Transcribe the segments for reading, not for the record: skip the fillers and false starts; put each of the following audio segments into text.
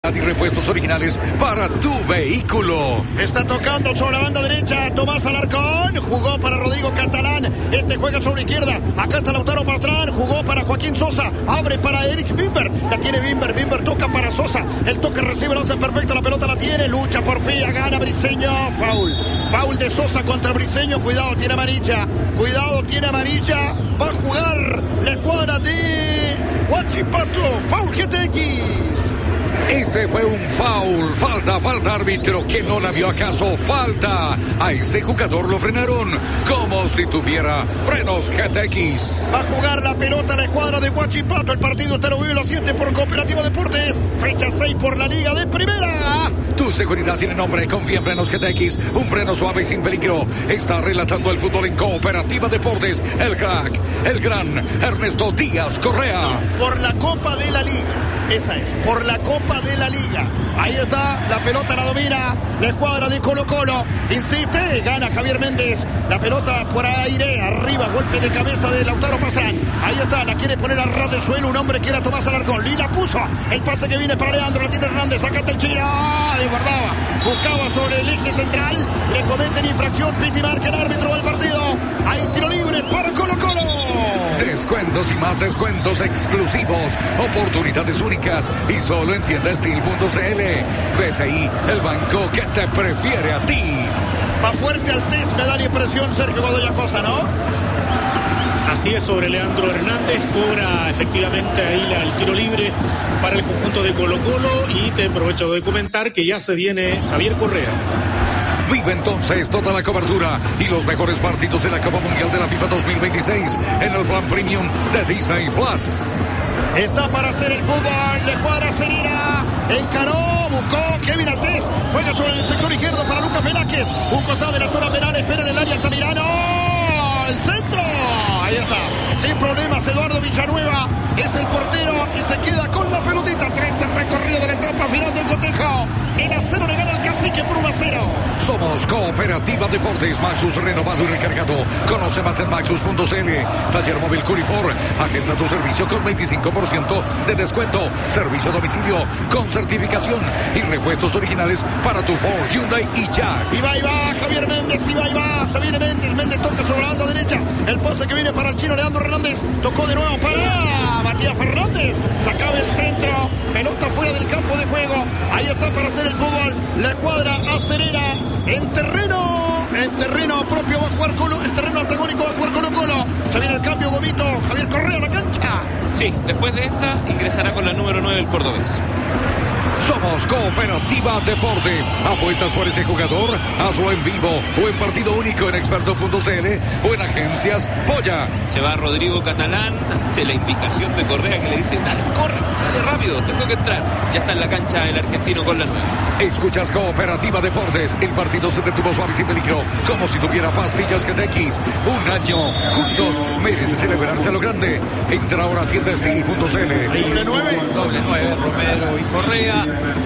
y repuestos originales para tu vehículo. Está tocando sobre la banda derecha Tomás Alarcón, jugó para Rodrigo Catalán, este juega sobre la izquierda, acá está Lautaro Pastrán, jugó para Joaquín Sosa, abre para Eric Bimber, la tiene Bimber toca para Sosa, el toque recibe, lo hace perfecto, la pelota la tiene, lucha por fin, gana Briseño, foul de Sosa contra Briseño, cuidado, tiene amarilla, va a jugar la escuadra de Huachipato, foul GTX. Ese fue un foul, falta árbitro, que no la vio acaso, falta. A ese jugador lo frenaron como si tuviera frenos GTX. Va a jugar la pelota la escuadra de Huachipato, el partido te lo vive y lo siente por Cooperativa Deportes, fecha 6 por la Liga de Primera. Tu seguridad tiene nombre, confía en Frenos GTX, un freno suave y sin peligro. Está relatando el fútbol en Cooperativa Deportes, el crack, el gran Ernesto Díaz Correa. Por la Copa de la Liga. Esa es, por la Copa de la Liga. Ahí está, la pelota la domina la escuadra de Colo Colo. Insiste, gana Javier Méndez. La pelota por aire, arriba, golpe de cabeza de Lautaro Pastrán. Ahí está, la quiere poner a ras del suelo un hombre que era Tomás Alarcón. Y la puso, el pase que viene para Leandro, la tiene Hernández, sacate el chino. Desbordaba, buscaba sobre el eje central. Le cometen infracción, Piti marca el árbitro del partido. Hay tiro libre para Colo Colo. Descuentos y más descuentos exclusivos, oportunidades únicas y solo en tiendastil.cl. BCI, el banco que te prefiere a ti. Va fuerte al test, me da la impresión Sergio Godoy Acosta, ¿no? Así es, sobre Leandro Hernández, cobra efectivamente ahí el tiro libre para el conjunto de Colo Colo y te aprovecho de comentar que ya se viene Javier Correa. Vive entonces toda la cobertura y los mejores partidos de la Copa Mundial de la FIFA 2026 en el plan premium de Disney Plus. Está para hacer el fútbol, la escuadra Serena, encaró, buscó Kevin Altés, juega sobre el sector izquierdo para Lucas Velázquez, un costado de la zona penal, espera en el área Altamirano, el centro, ahí está, sin problemas Eduardo Villanueva, es el portero y se queda con la pelotita, 13 recorrido de la etapa final del cotejo, el acero le gana al Cacique por 1-0. Somos Cooperativa Deportes, Maxus renovado y recargado. Conoce más en maxus.cl. Taller móvil Curifor. Agenda tu servicio con 25% de descuento. Servicio a domicilio con certificación y repuestos originales para tu Ford, Hyundai y Jack. Y va, Javier Méndez, y va. Se viene Méndez toca sobre la banda derecha. El pase que viene para el chino Leandro Hernández. Tocó de nuevo para Matías Fernández. Sacaba el centro. Pelota fuera del campo de juego. Ahí está para hacer el fútbol. La escuadra acerera en terreno propio va a jugar Colo, en terreno antagónico va a jugar Colo Colo. Se viene el cambio, Gomito, Javier Correa a la cancha. Sí, después de esta ingresará con la número 9 el cordobés. Somos Cooperativa Deportes. ¿Apuestas por ese jugador? Hazlo en vivo o en partido único en experto.cl o en agencias Polla. Se va Rodrigo Catalán ante la indicación de Correa que le dice: dale, corre, sale rápido, tengo que entrar. Ya está en la cancha el argentino con la 9. Escuchas Cooperativa Deportes. El partido se detuvo suave y sin peligro, como si tuviera pastillas GTX. Un año juntos merece celebrarse a lo grande. Entra ahora a tiendastil.cl. Doble 9, Romero y Correa.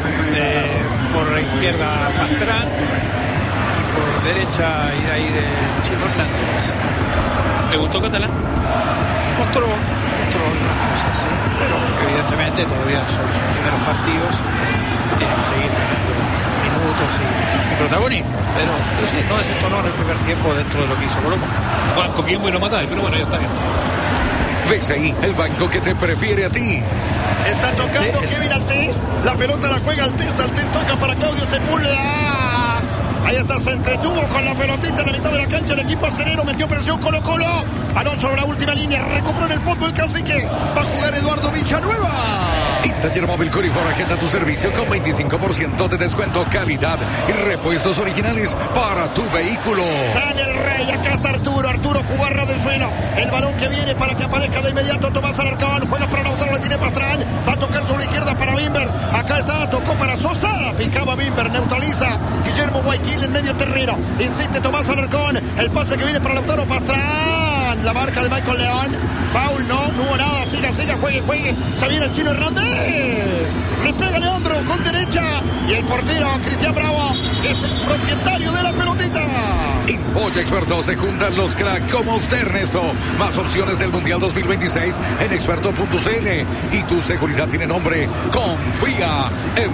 Por la izquierda Pastrán y por derecha ir ahí de Chino Hernández. ¿Te gustó Catalán? Mostró algunas cosas, sí, pero evidentemente todavía son sus primeros partidos, tiene que seguir ganando minutos y protagonismo, pero sí, no desentonó en el primer tiempo dentro de lo que hizo Colo Colo. Juan Coquimbo y lo matáis, pero bueno, ya está bien. BCI, el banco que te prefiere a ti. Está tocando Kevin Altés. La pelota la juega Altés toca para Claudio Sepúlveda. Ahí está, se entretuvo con la pelotita en la mitad de la cancha. El equipo acerero metió presión Colo Colo. Balón sobre la última línea. Recuperó en el fondo el Cacique. Va a jugar Eduardo Villanueva. Taller móvil Curifor, agenda tu servicio con 25% de descuento, calidad y repuestos originales para tu vehículo. Sale el rey, acá está Arturo jugó a ras del suelo. El balón que viene para que aparezca de inmediato Tomás Alarcón. Juega para Lautaro, le tiene Pastrán. Va a tocar sobre la izquierda para Bimber. Acá está, tocó para Sosa. Picaba Bimber, neutraliza Guillermo Guayquil en medio terreno. Insiste Tomás Alarcón. El pase que viene para Lautaro Pastrán. La marca de Michael León. Foul, no hubo nada. Siga, juegue. Se viene el chino Hernández. Le pega Leandro con derecha. Y el portero Cristian Bravo es el propietario de la pelotita. En Polla Experto se juntan los cracks como usted, Ernesto. Más opciones del Mundial 2026 en experto.cl. Y tu seguridad tiene nombre. Confía en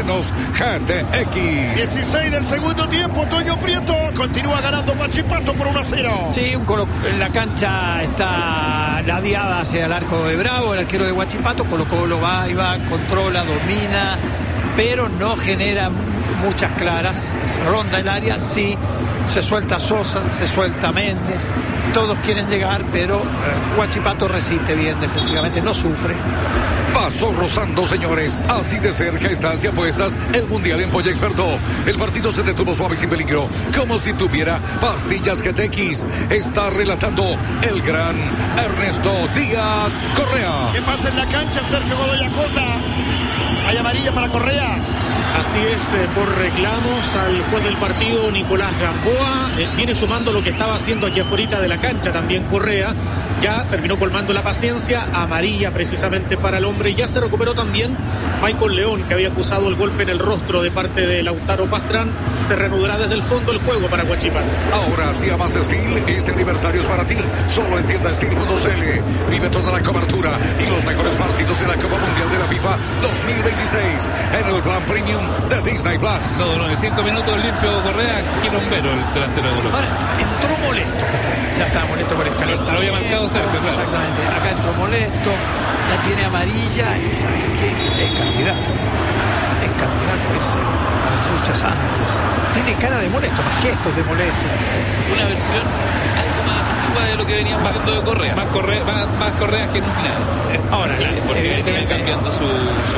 frenos GTX. 16 del segundo tiempo, Toño Prieto. Continúa ganando Huachipato por 1-0. Sí, la cancha está ladeada hacia el arco de Bravo, el arquero de Huachipato. Colo-Colo va y va, controla, domina, pero no genera muchas claras. Ronda el área, sí. Se suelta Sosa, se suelta Méndez. Todos quieren llegar, pero Huachipato resiste bien defensivamente, no sufre. Pasó rozando, señores. Así de cerca está, si apuestas, el Mundial en Polla Experto. El partido se detuvo suave y sin peligro, como si tuviera pastillas GTX. Está relatando el gran Ernesto Díaz Correa. ¿Qué pasa en la cancha, Sergio Godoy Acosta? Hay amarilla para Correa. Así es, por reclamos al juez del partido, Nicolás Gamboa. Viene sumando lo que estaba haciendo aquí afuera de la cancha también Correa. Ya terminó colmando la paciencia, amarilla precisamente para el hombre. Ya se recuperó también Michael León, que había acusado el golpe en el rostro de parte de Lautaro Pastrán. Se reanudará desde el fondo el juego para Huachipato. Ahora, si amas Steel, este aniversario es para ti. Solo en tienda Steel.cl. Vive toda la cobertura y los mejores partidos de la Copa Mundial de la FIFA 2026 en el plan premium de Disney Plus. Todo, 5 minutos limpio Correa, quilombero el delantero de Colo. Ahora, entró molesto Correa. Ya estaba molesto por el calentamiento. Lo había marcado Sergio, claro. Exactamente. Acá entró molesto, ya tiene amarilla y ¿sabes qué? Es candidato a irse a las luchas antes. Tiene cara de molesto, más gestos de molesto. Una versión algo más antigua de lo que veníamos viendo de Correa. Más Correa que nunca. Ahora, Claro, porque viene evidentemente, cambiando su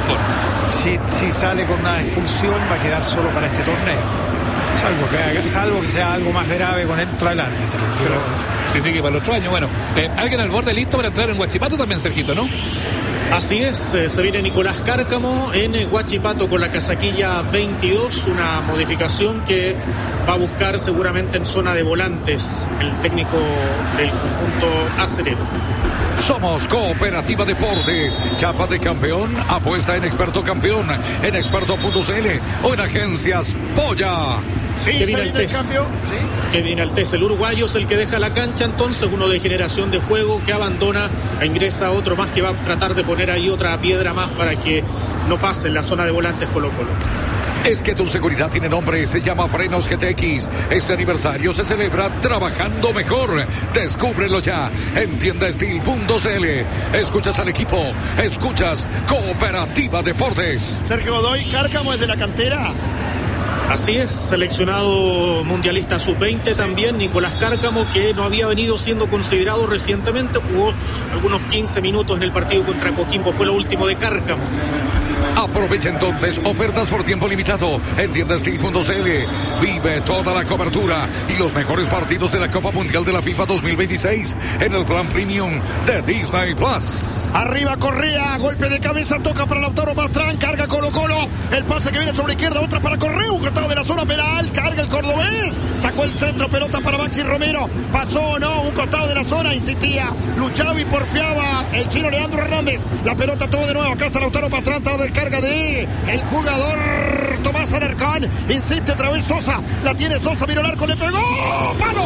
forma. si sale con una expulsión va a quedar solo para este torneo. Salvo que sea algo más grave con entra el árbitro. Pero si sigue para el otro año, bueno. Alguien al borde listo para entrar en Huachipato también, Sergito, ¿no? Así es, se viene Nicolás Cárcamo en Huachipato con la casaquilla 22, una modificación que va a buscar seguramente en zona de volantes el técnico del conjunto acerero. Somos Cooperativa Deportes. Chapa de campeón, apuesta en Experto Campeón, en experto.cl o en Agencias Polla. Sí, Kevin se viene el Altés. cambio. Sí. Kevin Altés, el uruguayo, es el que deja la cancha, entonces uno de generación de juego que abandona, e ingresa otro más que va a tratar de poner ahí otra piedra más para que no pase en la zona de volantes Colo-Colo. Es que tu seguridad tiene nombre, se llama Frenos GTX. Este aniversario se celebra trabajando mejor. Descúbrelo ya en tiendasteel.cl. Escuchas al equipo, escuchas Cooperativa Deportes. Sergio Godoy, Cárcamo es de la cantera. Así es, seleccionado mundialista sub-20 también, Nicolás Cárcamo, que no había venido siendo considerado recientemente, jugó algunos 15 minutos en el partido contra Coquimbo, fue lo último de Cárcamo. Aprovecha entonces ofertas por tiempo limitado en tiendasteel.cl. Vive toda la cobertura y los mejores partidos de la Copa Mundial de la FIFA 2026 en el plan premium de Disney Plus. Arriba Correa, golpe de cabeza, toca para Lautaro Pastrán, carga Colo-Colo, el pase que viene sobre la izquierda, otra para Correa, un costado de la zona penal, carga el cordobés, sacó el centro, pelota para Maxi Romero, pasó o no, un costado de la zona, insistía, luchaba y porfiaba el chino Leandro Hernández, la pelota todo de nuevo, acá está Lautaro Pastrán, tras del carga de el jugador Tomás Alarcón, insiste otra vez Sosa, la tiene Sosa, miró el arco, le pegó, palo,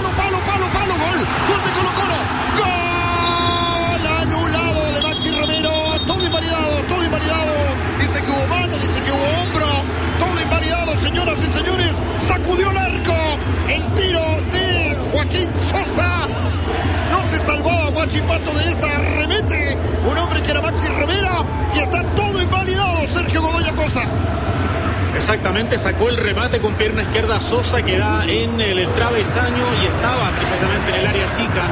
gol de Colo-Colo, gol anulado de Maxi Romero, todo invalidado, dice que hubo mano, dice que hubo hombro, todo invalidado, señoras y señores, sacudió el arco, el tiro de Joaquín Sosa, no se salvaba Huachipato de esta remete, un hombre que era Maxi Romero, y está todo invalidado, Sergio Godoy Acosta. Exactamente, sacó el remate con pierna izquierda Sosa, que da en el travesaño y estaba precisamente en el área chica.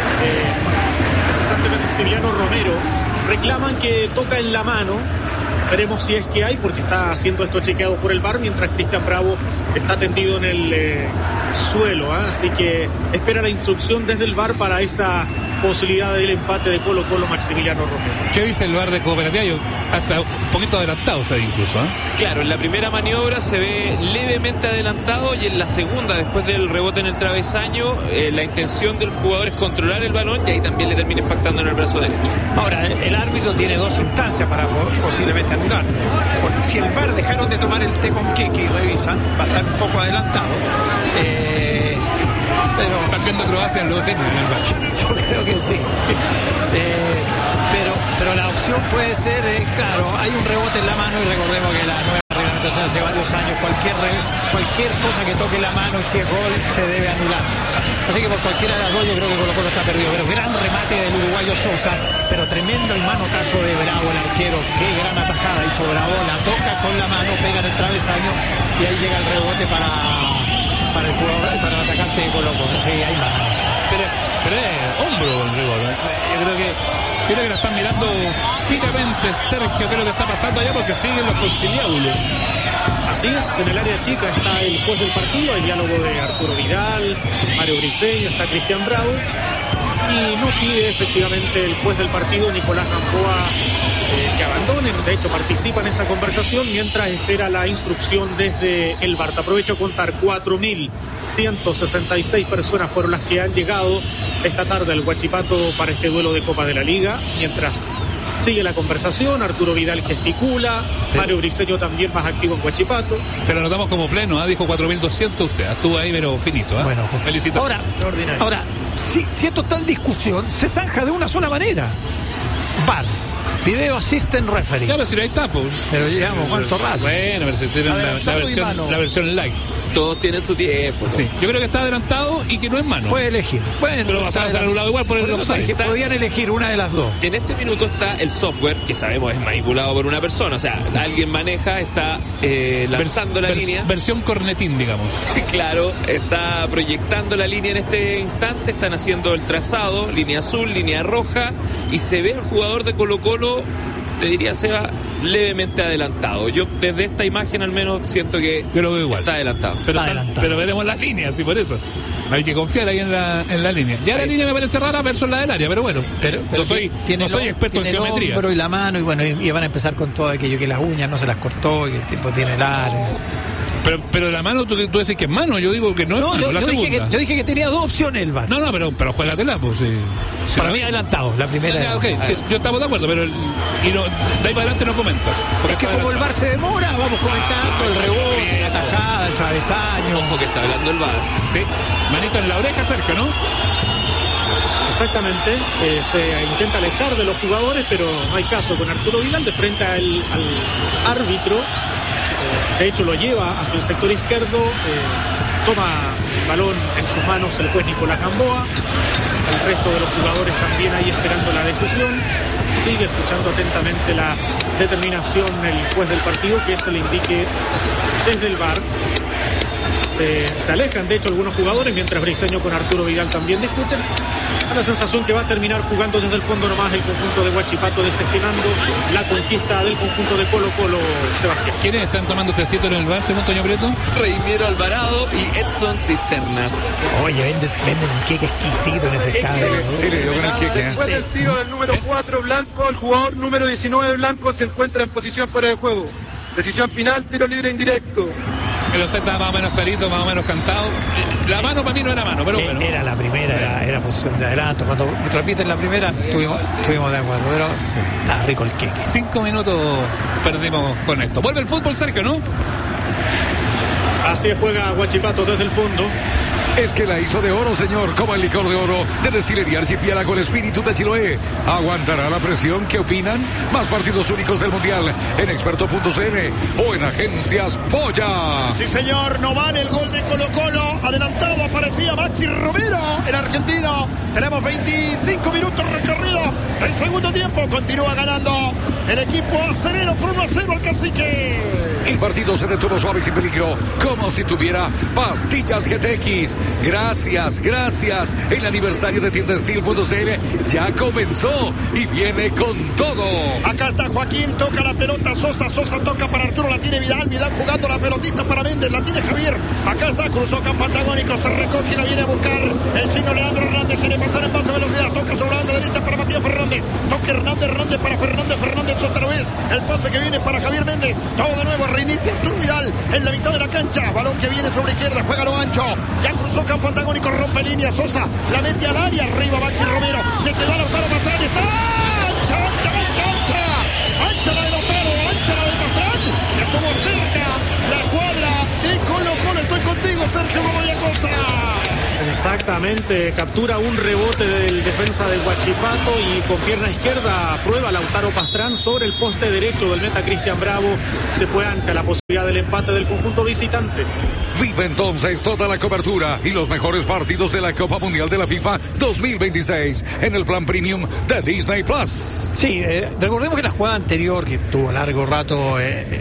Precisamente Maximiliano Romero. Reclaman que toca en la mano. Veremos si es que hay, porque está haciendo esto chequeado por el VAR, mientras Cristian Bravo está tendido en el suelo. Así que espera la instrucción desde el VAR para esa posibilidad del empate de Colo-Colo Maximiliano Romero. ¿Qué dice el VAR de Cooperativa? Yo, hasta un poquito adelantado se ve incluso, ¿eh? Claro, en la primera maniobra se ve levemente adelantado y en la segunda, después del rebote en el travesaño, la intención del jugador es controlar el balón y ahí también le termina impactando en el brazo derecho. Ahora, el árbitro tiene dos instancias para posiblemente anular. Porque si el VAR dejaron de tomar el té con queque y revisan, va a estar un poco adelantado. Pero Están viendo Croacia en los genios en el VAR. yo creo que sí. Pero la opción puede ser, claro, hay un rebote en la mano y recordemos que la nueva dicen hace varios años, cualquier cosa que toque la mano y si es gol se debe anular. Así que por cualquiera de las dos yo creo que Colo-Colo está perdido. Pero gran remate del uruguayo Sosa, pero tremendo el manotazo de Bravo, el arquero. Qué gran atajada hizo Bravo, la toca con la mano, pega en el travesaño y ahí llega el rebote para el jugador, para el atacante de Colo-Colo. Sí, hay manos. Pero es hombro el rigor. Yo creo que la están mirando finamente, Sergio. ¿Qué es lo que está pasando allá? Porque siguen los conciliábulos. Así es, en el área chica está el juez del partido, el diálogo de Arturo Vidal, Mario Briceño, está Cristian Bravo. Y no pide efectivamente el juez del partido, Nicolás Gamboa, que abandonen. De hecho, participa en esa conversación mientras espera la instrucción desde el VAR. Aprovecho a contar, 4.166 personas fueron las que han llegado esta tarde al Huachipato para este duelo de Copa de la Liga. Mientras sigue la conversación, Arturo Vidal gesticula, Mario Briceño también más activo en Huachipato. Se lo notamos como pleno, dijo 4.200 usted, estuvo ahí pero finito. Bueno, felicitaciones. Ahora si esto está en discusión, se zanja de una sola manera. VAR, Video Assistant Referee. Ya, pero si ahí está, pues. Pero llevamos cuánto rato. Bueno, pero si tienen la versión light. Todos tienen su tiempo. Sí, yo creo que está adelantado y que no es mano. Puede elegir. Bueno, pero vas a ser anulado igual por el offside. Podían elegir una de las dos. En este minuto está el software, que sabemos es manipulado por una persona. O sea, alguien maneja, está lanzando la línea. Versión cornetín, digamos. Claro, está proyectando la línea en este instante. Están haciendo el trazado, línea azul, línea roja. Y se ve al jugador de Colo-Colo, te diría, Seba, levemente adelantado. Yo desde esta imagen al menos siento que yo lo veo igual. Está adelantado. Pero veremos las líneas y por eso hay que confiar ahí en la línea. Ya la línea me parece rara versus la del área, pero bueno, pero no soy experto en geometría. El hombro y la mano y bueno, y van a empezar con todo aquello que las uñas no se las cortó y el tipo tiene el área. Pero la mano, tú decís que es mano, yo digo que no es mano, yo dije que tenía dos opciones el VAR. No, pero juégatela, pues sí. Para mí adelantado, la primera. Okay, sí, yo estamos de acuerdo, pero de ahí para adelante no comentas. Es que como el VAR se demora, vamos comentando el rebote, la tajada, el travesaño. Ojo que está hablando el VAR. Sí, manito en la oreja, Sergio, ¿no? Exactamente, se intenta alejar de los jugadores, pero no hay caso con Arturo Vidal de frente al árbitro. De hecho lo lleva hacia el sector izquierdo, toma el balón en sus manos el juez Nicolás Gamboa, el resto de los jugadores también ahí esperando la decisión, sigue escuchando atentamente la determinación el juez del partido que se le indique desde el VAR. Se alejan de hecho algunos jugadores mientras Briceño con Arturo Vidal también discuten. Da la sensación que va a terminar jugando desde el fondo nomás el conjunto de Huachipato, desestimando la conquista del conjunto de Colo-Colo, Sebastián. ¿Quiénes están tomando tecito en el bar, según Toño Prieto? Reiniero Alvarado y Edson Cisternas. Oye, venden un queque exquisito en ese estadio. Sí, yo con el queque. Después del tiro del número 4 Blanco, el jugador número 19 Blanco se encuentra en posición para el juego. Decisión final, tiro libre indirecto. El offside estaba más o menos clarito, más o menos cantado. La mano para mí no era mano, pero bueno. Era la primera, era posición de adelanto. Cuando repiten la primera, estuvimos de acuerdo, pero sí, está rico el queque. 5 minutos perdimos con esto. Vuelve el fútbol, Sergio, ¿no? Así juega Huachipato desde el fondo. Es que la hizo de oro, señor, como el licor de oro de Destilería Archipiélago con espíritu de Chiloé. ¿Aguantará la presión? ¿Qué opinan? Más partidos únicos del Mundial en experto.cl o en Agencias Polla. Sí, señor, no vale el gol de Colo-Colo. Adelantado aparecía Maxi Romero, el argentino. Tenemos 25 minutos recorridos del segundo tiempo. Continúa ganando el equipo acerero por 1-0 al Cacique. El partido se detuvo suave y sin peligro, como si tuviera pastillas GTX. Gracias. El aniversario de tiendastil.cl ya comenzó y viene con todo. Acá está Joaquín, toca la pelota Sosa toca para Arturo, la tiene Vidal jugando la pelotita para Méndez, la tiene Javier. Acá está, cruzó campo antagónico, se recoge y la viene a buscar el chino Leandro Hernández, quiere pasar en base a velocidad, toca sobre la banda derecha para Matías Fernández, toca Hernández para Fernández otra vez, el pase que viene para Javier Méndez, todo de nuevo, reinicia Arturo Vidal en la mitad de la cancha, balón que viene sobre izquierda, juega lo ancho, ya cruzó campo antagónico, rompe línea, Sosa la mete al área, arriba Maxi Romero, le quedó a Lautaro Pastrán, está ancha la de Lautaro, ancha la de Pastrán, estuvo cerca la cuadra de Colo-Colo, estoy contigo Sergio Godoy Acosta. Exactamente, captura un rebote del defensa de Huachipato y con pierna izquierda prueba Lautaro Pastrán sobre el poste derecho del meta Cristian Bravo. Se fue ancha la posibilidad del empate del conjunto visitante. Vive entonces toda la cobertura y los mejores partidos de la Copa Mundial de la FIFA 2026 en el plan premium de Disney Plus. Sí, recordemos que la jugada anterior, que tuvo largo rato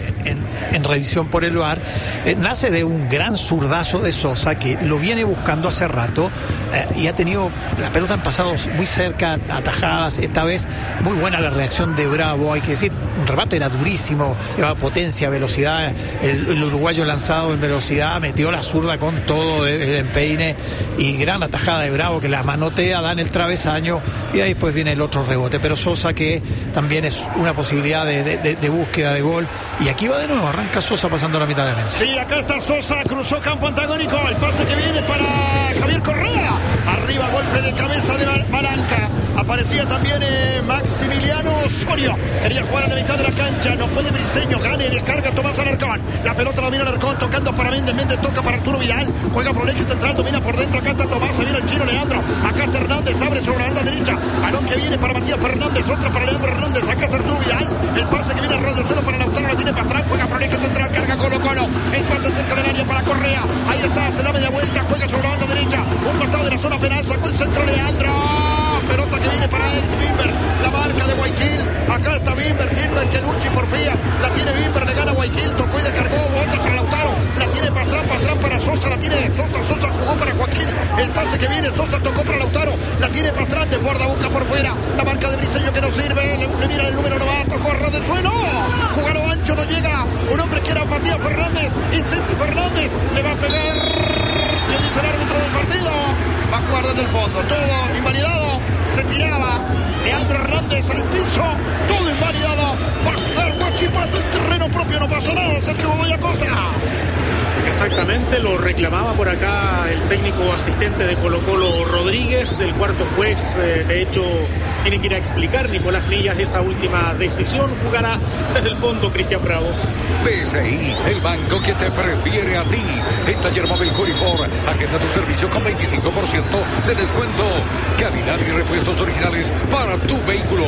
en revisión por el VAR, nace de un gran zurdazo de Sosa que lo viene buscando hace rato y ha tenido la pelota en pasados muy cerca, atajadas. Esta vez muy buena la reacción de Bravo, hay que decir, un remate era durísimo, llevaba potencia, velocidad, el uruguayo lanzado en velocidad, metió la zurda con todo el empeine y gran atajada de Bravo que la manotea, da en el travesaño y ahí después viene el otro rebote, pero Sosa que también es una posibilidad de búsqueda de gol y aquí va de nuevo, arranca Sosa pasando la mitad de la cancha. Sí, acá está Sosa, cruzó campo antagónico, el pase que viene para Javier Correa, arriba golpe de cabeza de Malanca, aparecía también Maximiliano Osorio, quería jugar a la mitad de la cancha, no puede Briseño, gane, descarga Tomás Alarcón, la pelota la mira Alarcón, tocando para Méndez toca para Arturo Vidal, juega por el eje central, domina por dentro, acá está Tomás, se viene el chino Leandro, acá está Hernández, abre sobre la banda derecha, balón que viene para Matías Fernández, otra para Leandro Hernández, acá está Arturo Vidal, el pase que viene a radio suelo para Lautaro, la tiene para atrás, juega por el eje central, carga Colo-Colo, el pase cerca del área para Correa, ahí está, se da media vuelta, juega sobre la banda derecha, un costado de la zona penal, sacó el centro Leandro, pelota que viene para Eric Bimber, la marca de Guayaquil, acá está Bimber que Luchi porfía, la tiene Bimber, le gana Guayaquil, tocó y descargó, otra para Lautaro, la tiene Pastrán para Sosa, la tiene Sosa jugó para Joaquín, el pase que viene, Sosa tocó para Lautaro, la tiene Pastrán, desborda, busca por fuera, la marca de Briseño que no sirve, le mira el número, no va, tocó a ras del suelo, jugalo ancho, no llega, un hombre que era Matías Fernández, Incenti Fernández, le va a pegar, ¿qué dice el árbitro del partido? Va a jugar desde el fondo, todo invalidado, se tiraba, Leandro Hernández al piso, todo invalidado, va a jugar Huachipato en terreno propio, no pasó nada, Sergio Godoy Acosta. Exactamente, lo reclamaba por acá el técnico asistente de Colo-Colo Rodríguez, el cuarto juez, de hecho tiene que ir a explicar Nicolás Millas esa última decisión, jugará desde el fondo Cristian Bravo. BCI, el banco que te prefiere a ti. En Taller Móvil Curifor, agenda tu servicio con 25% de descuento. Calidad y repuestos originales para tu vehículo.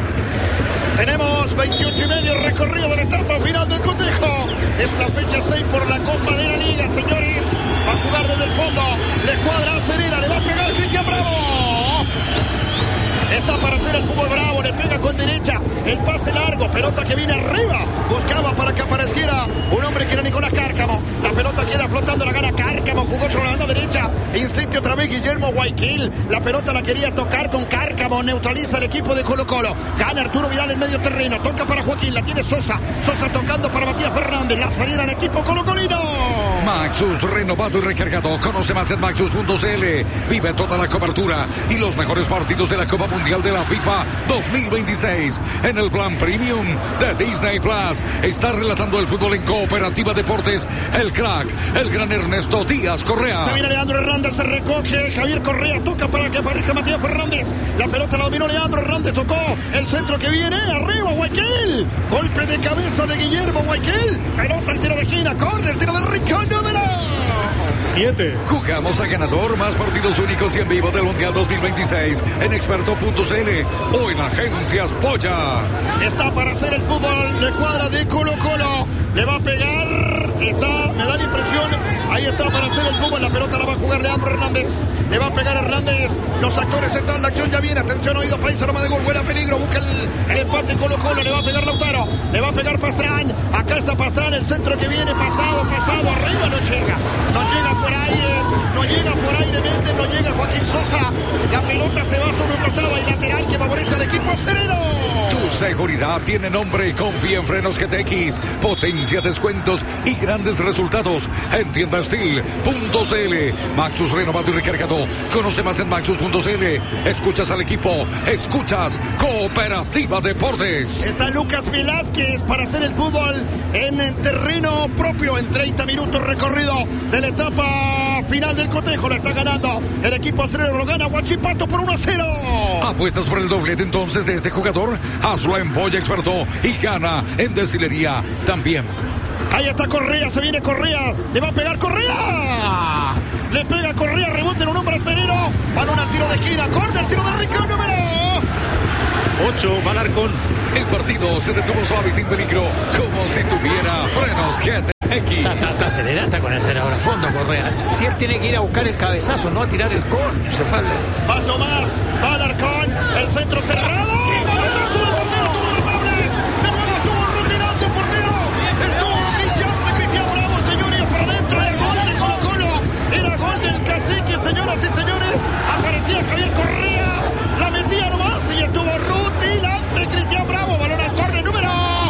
Tenemos 28 y medio recorrido de la etapa final del cotejo. Es la fecha 6 por la Copa de la Liga, señores. Va a jugar desde el fondo. La escuadra acelera, le va a pegar Cristian Bravo. Está para hacer el fútbol Bravo, le pega con derecha, el pase largo, pelota que viene arriba, buscaba para que apareciera un hombre que era Nicolás Cárcamo, la pelota queda flotando, la gana Cárcamo, jugó sobre la banda derecha, insiste otra vez Guillermo Guayaquil, la pelota la quería tocar con Cárcamo, neutraliza el equipo de Colo-Colo, gana Arturo Vidal en medio terreno, toca para Joaquín, la tiene Sosa tocando para Matías Fernández, la salida al equipo colocolino. Maxus, renovado y recargado, conoce más en Maxus.cl, vive toda la cobertura y los mejores partidos de la Copa Mundial de la FIFA 2026 en el plan premium de Disney Plus. Está relatando el fútbol en Cooperativa Deportes el crack, el gran Ernesto Díaz Correa. Se viene Leandro Hernández, se recoge Javier Correa, toca para que aparezca Matías Fernández, la pelota la dominó Leandro Hernández, tocó el centro que viene, arriba Guayaquil, golpe de cabeza de Guillermo Guayaquil, pelota el tiro de esquina, córner, tiro de Rincón, número 7. Jugamos a ganador, más partidos únicos y en vivo del Mundial 2026 en experto.cl o en Agencias Polla. Está para hacer el fútbol de cuadra de Colo-Colo, le va a pegar, me da la impresión, ahí está para hacer el fútbol, la pelota la va a jugar Leandro Hernández, le va a pegar Hernández, los actores están, la acción ya viene, atención, oído, país, arma de gol, huele a peligro, busca el empate Colo-Colo, le va a pegar Lautaro, le va a pegar Pastrán, acá está Pastrán, el centro que viene, pasado, arriba, no llega por aire Méndez, no llega Joaquín Sosa, la pelota se va sobre un costado y lateral que favorece al equipo sereno. Tu seguridad tiene nombre, confía en Frenos GTX, potencia, descuentos y grandes resultados en tiendastil.cl. Maxus renovado y recargado, conoce más en Maxus.cl. Escuchas al equipo, escuchas Cooperativa Deportes. Está Lucas Velázquez para hacer el fútbol en terreno propio en 30 minutos recorrido de la etapa final del cotejo, lo está ganando el equipo acerero, lo gana Huachipato por 1-0. ¿Apuestas por el doblete entonces de este jugador? Hazlo en Polla Experto y gana en Destilería también. Ahí está Correa, se viene Correa. Le va a pegar Correa. Le pega Correa, rebote en un hombre sereno. Balón al tiro de esquina. Corner, tiro de Ricardo, número 8, va Alarcón. El partido se detuvo suave y sin peligro, como si tuviera frenos GTX. Está acelerada, está con el acelerador a fondo Correa. Si él tiene que ir a buscar el cabezazo, no a tirar el córner. Se fue va Tomás, va Alarcón. El centro cerrado. Manotazo del portero, tuvo notable. De nuevo estuvo rutinante el portero. Estuvo brillante Cristian Bravo, señores, para adentro. Era gol de Colo-Colo. Era gol del Cacique, señoras y señores. Aparecía Javier Correa. La metía nomás y estuvo rutilante Cristian Bravo. Balón al córner, número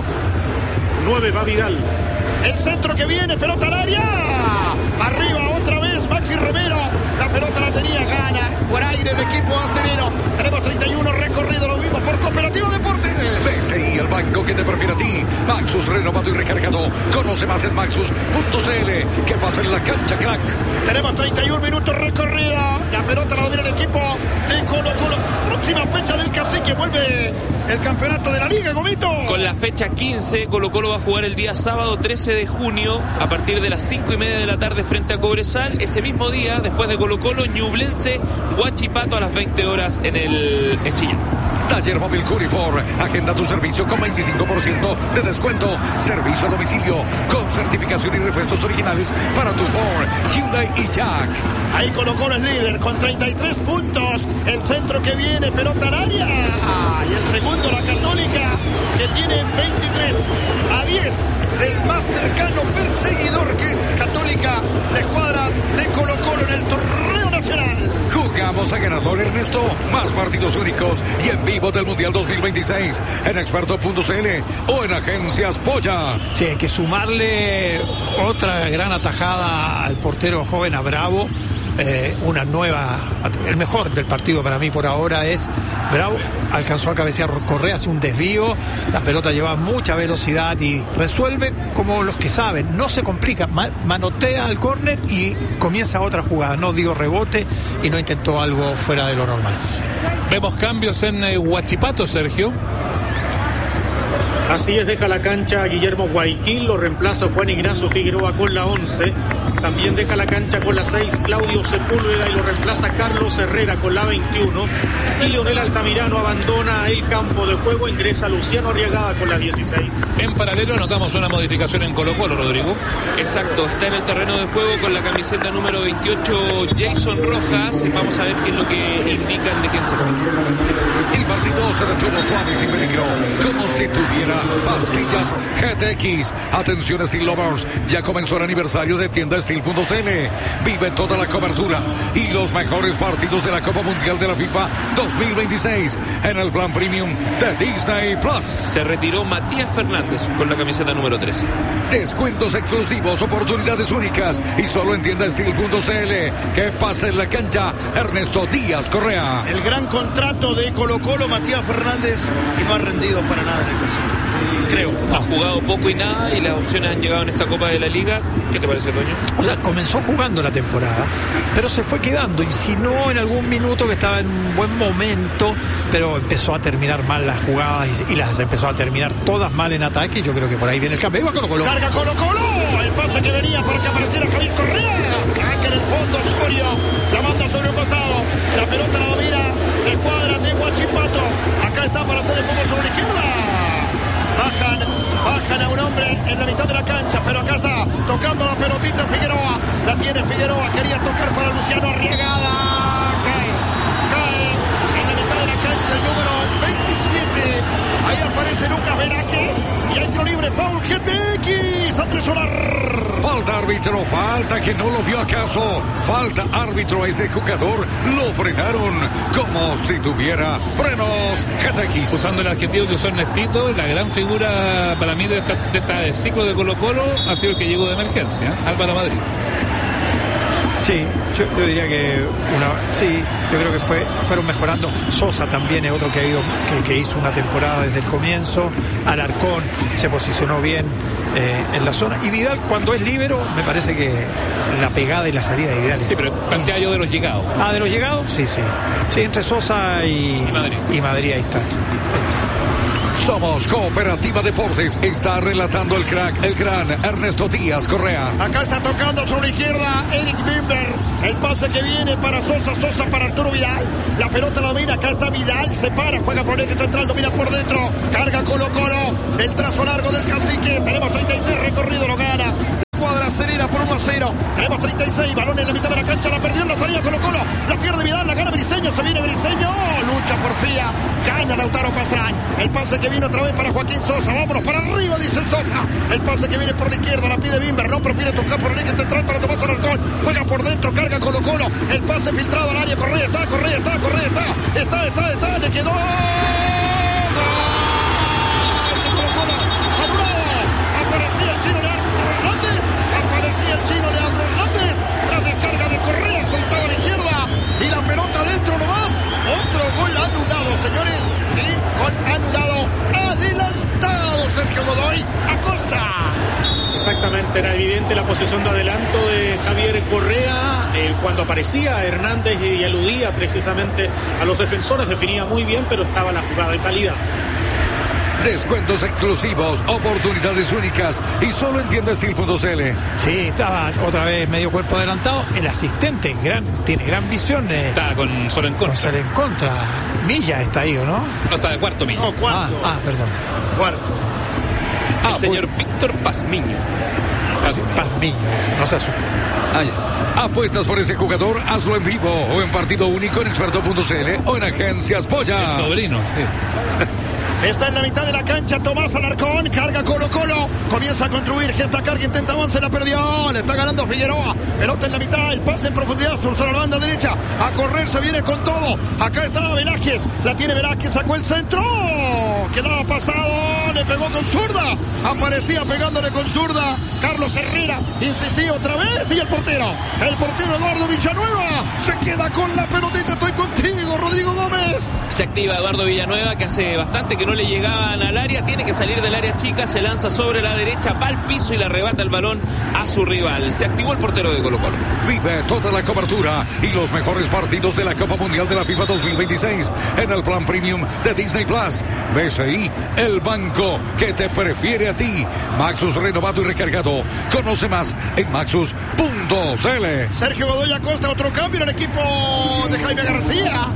9, va Vidal. El centro que viene, pelota al área. Arriba otra vez Maxi Romero. La pelota la tenía, gana por aire el equipo acerero. Tenemos 31 recorridos, lo mismo por Cooperativa Deportes. BCI, el banco que te prefiere a ti. Maxus renovado y recargado. Conoce más en maxus.cl. Que pasa en la cancha, crack. Tenemos 31 minutos recorrido. La pelota la domina el equipo de Colo-Colo. Próxima fecha del Cacique. Vuelve el campeonato de la Liga, Gomito. Con la fecha 15, Colo-Colo va a jugar el día sábado 13 de junio a partir de las 5:30 de la tarde frente a Cobresal. Ese mismo día, después de Colo-Colo, Ñublense, Huachipato a las 20 horas en Chillán. Taller Móvil Curifor. Agenda tu servicio con 25% de descuento. Servicio a domicilio con certificación y repuestos originales para tu Ford, Hyundai y Jack. Ahí Colo-Colo es líder con 33 puntos. El centro que viene, pelota al área. Y el segundo, la Católica, que tiene 23 a 10 del más cercano perseguidor, que es Católica, la escuadra de Colo-Colo en el torneo nacional. Jugamos a ganador, Ernesto. Más partidos únicos y en vivo del Mundial 2026 en experto.cl o en Agencias Polla. Sí, hay que sumarle otra gran atajada al portero joven, a Bravo. Una nueva, el mejor del partido para mí por ahora es Bravo. Alcanzó a cabecear Correa, hace un desvío, la pelota lleva mucha velocidad y resuelve como los que saben, no se complica, manotea al córner y comienza otra jugada, no dio rebote y no intentó algo fuera de lo normal. Vemos cambios en Huachipato, Sergio. Así es, deja la cancha Guillermo Guayaquil, lo reemplaza Juan Ignacio Figueroa con la 11. También deja la cancha con la 6 Claudio Sepúlveda y lo reemplaza Carlos Herrera con la 21. Y Leonel Altamirano abandona el campo de juego, ingresa Luciano Arriagada con la 16. En paralelo notamos una modificación en Colo-Colo, Rodrigo. Exacto, está en el terreno de juego con la camiseta número 28 Jason Rojas. Vamos a ver qué es lo que indican de quién se fue. El partido se detuvo suave y sin peligro, como si tuviera pastillas GTX. Atención Steel Lovers, ya comenzó el aniversario de tienda Steel.cl. Vive toda la cobertura y los mejores partidos de la Copa Mundial de la FIFA 2026 en el plan premium de Disney Plus. Se retiró Matías Fernández con la camiseta número 13. Descuentos exclusivos, oportunidades únicas y solo en tienda Steel.cl. Que pase en la cancha Ernesto Díaz Correa. El gran contrato de Colo-Colo, Matías Fernández, y no ha rendido para nada en el Cacique, creo. Ha jugado poco y nada y las opciones han llegado en esta Copa de la Liga. ¿Qué te parece, Toño? O sea, comenzó jugando la temporada, pero se fue quedando, insinuó en algún minuto que estaba en un buen momento, pero empezó a terminar mal las jugadas y las empezó a terminar todas mal en ataque. Yo creo que por ahí viene el cambio. Iba Colo-Colo. Carga Colo-Colo, el pase que venía para que apareciera Javier Correa. Saca en el fondo Osorio, la manda sobre un costado, la pelota la domina la escuadra de Huachipato. Acá está para hacer el fútbol sobre la izquierda. Bajan a un hombre en la mitad de la cancha, pero acá está tocando la pelotita Figueroa. La tiene Figueroa, quería tocar para Luciano Arriagada. Cae en la mitad de la cancha el número 27. Ahí aparece Lucas Velázquez y hay tiro libre, foul GTX, apresurar. Falta árbitro, falta que no lo vio acaso. Falta árbitro a ese jugador, lo frenaron como si tuviera frenos GTX. Usando el adjetivo que usó Ernestito, la gran figura para mí de este ciclo de Colo-Colo ha sido el que llegó de emergencia, Álvaro Madrid. Sí, yo diría que yo creo que fueron mejorando. Sosa también es otro que hizo una temporada desde el comienzo. Alarcón se posicionó bien en la zona. Y Vidal, cuando es líbero, me parece que la pegada y la salida de Vidal. Sí, pero plantea yo de los llegados. Ah, de los llegados, sí. Sí, entre Sosa y Madrid ahí está. Somos Cooperativa Deportes. Está relatando el crack, el gran Ernesto Díaz Correa. Acá está tocando sobre la izquierda Eric Bimber. El pase que viene para Sosa, Sosa para Arturo Vidal. La pelota la domina, acá está Vidal, se para, juega por el eje central, domina por dentro, carga Colo Colo, el trazo largo del cacique. Tenemos 36 recorrido, lo gana. Cuadra Serena por 1-0. Tenemos 36, balón en la mitad de la cancha, la perdió en la salida Colo Colo, la pierde Vidal, la gana Briseño, se viene Briseño, lucha por Fía, gana Lautaro Pastrán. El pase que viene otra vez para Joaquín Sosa, vámonos para arriba, dice Sosa. El pase que viene por la izquierda, la pide Bimber, no prefiere tocar por el eje central para Tomás Alarcón, juega por dentro, carga Colo Colo, el pase filtrado al área, Correa está, le quedó. Aparecía el chino Leandro Hernández, tras descarga de Correa, soltaba a la izquierda y la pelota adentro nomás. Otro gol anulado, señores. Sí, gol anulado, adelantado Sergio Godoy Acosta. Exactamente, era evidente la posición de adelanto de Javier Correa. Cuando aparecía Hernández y aludía precisamente a los defensores, definía muy bien, pero estaba la jugada inválida. Descuentos exclusivos, oportunidades únicas y solo en tiendastil.cl. Sí, estaba otra vez medio cuerpo adelantado. El asistente tiene gran visión. Está con solo en contra. Solo en contra. Milla está ahí, ¿o no? No, está de cuarto Milla. No, cuarto. Perdón. Cuarto. El señor Víctor Pazmiño. Pazmiño, no se asuste. Apuestas por ese jugador, hazlo en vivo o en partido único en experto.cl o en Agencias Polla. El sobrino, sí. Está en la mitad de la cancha Tomás Alarcón, carga Colo Colo, comienza a construir, gesta carga, intenta avance, la perdió, le está ganando Figueroa, pelota en la mitad, el pase en profundidad, sobre la banda derecha, a correr, se viene con todo, acá está Velázquez, la tiene Velázquez, sacó el centro, quedaba pasado, le pegó con zurda, aparecía pegándole con zurda, Carlos Herrera, insistía otra vez, y el portero Eduardo Villanueva, se queda con la pelotita, estoy contigo, Rodrigo Gómez. Se activa Eduardo Villanueva, que hace bastante que no le llegaban al área, tiene que salir del área chica, se lanza sobre la derecha, va al piso y le arrebata el balón a su rival. Se activó el portero de Colo Colo. Vive toda la cobertura y los mejores partidos de la Copa Mundial de la FIFA 2026 en el plan premium de Disney Plus. BCI, el banco que te prefiere a ti. Maxus renovado y recargado. Conoce más en maxus.cl. Sergio Godoy Acosta, otro cambio en el equipo de Jaime García.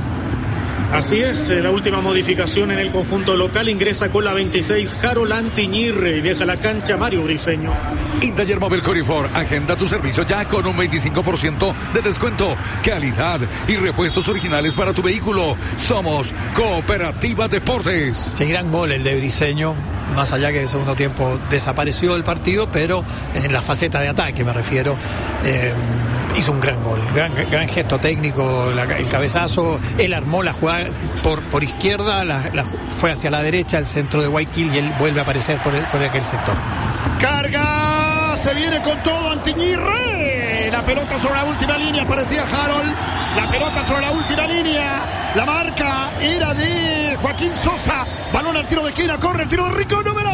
Así es, la última modificación en el conjunto local, ingresa con la 26 Harold Antiñirre y deja la cancha Mario Briseño. Intaller Móvil Corifor, agenda tu servicio ya con un 25% de descuento, calidad y repuestos originales para tu vehículo. Somos Cooperativa Deportes. Sí, gran gol el de Briseño, más allá que en el segundo tiempo desapareció del partido, pero en la faceta de ataque me refiero. Hizo un gran gol, gran gesto técnico, el cabezazo, él armó la jugada por izquierda, fue hacia la derecha, el centro de Guayaquil, y él vuelve a aparecer por aquel sector. Carga, se viene con todo Antiñirre, la pelota sobre la última línea, parecía Harold, la pelota sobre la última línea, la marca era de Joaquín Sosa, balón al tiro de esquina, corre el tiro de Rico, número.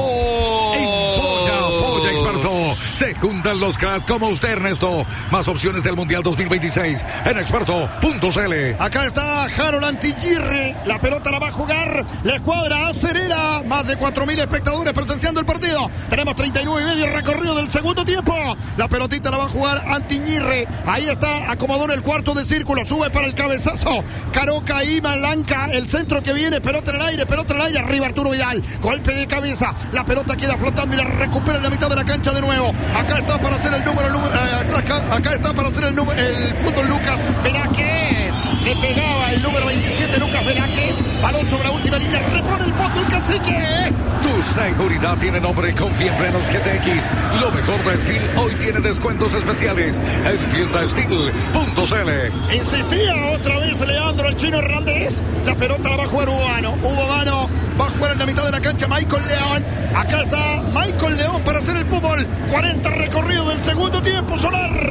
Polla Experto. Se juntan los cracks como usted, Ernesto. Más opciones del Mundial 2026 en experto.cl. Acá está Harold Antiñirre. La pelota la va a jugar la escuadra acerera. Más de 4.000 espectadores presenciando el partido. Tenemos 39,5 recorrido del segundo tiempo. La pelotita la va a jugar Antiñirre. Ahí está, acomodó en el cuarto de círculo. Sube para el cabezazo. Caroca y Malanca. El centro que viene. Pelota en el aire. Arriba Arturo Vidal. Golpe de cabeza. La pelota queda flotando y la recupera en la mitad de la cancha de nuevo. Acá está para hacer el número. Acá está para hacer el fútbol Lucas Velázquez. Le pegaba el número 27 Lucas Velázquez. Balón sobre la última línea. Repone el fondo el cacique. Tu seguridad tiene nombre. Confía en Frenos GTX. Lo mejor de Steel hoy tiene descuentos especiales en tiendastil.cl. Insistía otra vez Leandro el Chino Hernández. La pelota la va a jugar Hugo Vano. Va a jugar en la mitad de la cancha Michael León. Acá está Michael León para hacer el fútbol. 40 recorrido del segundo tiempo, Solar.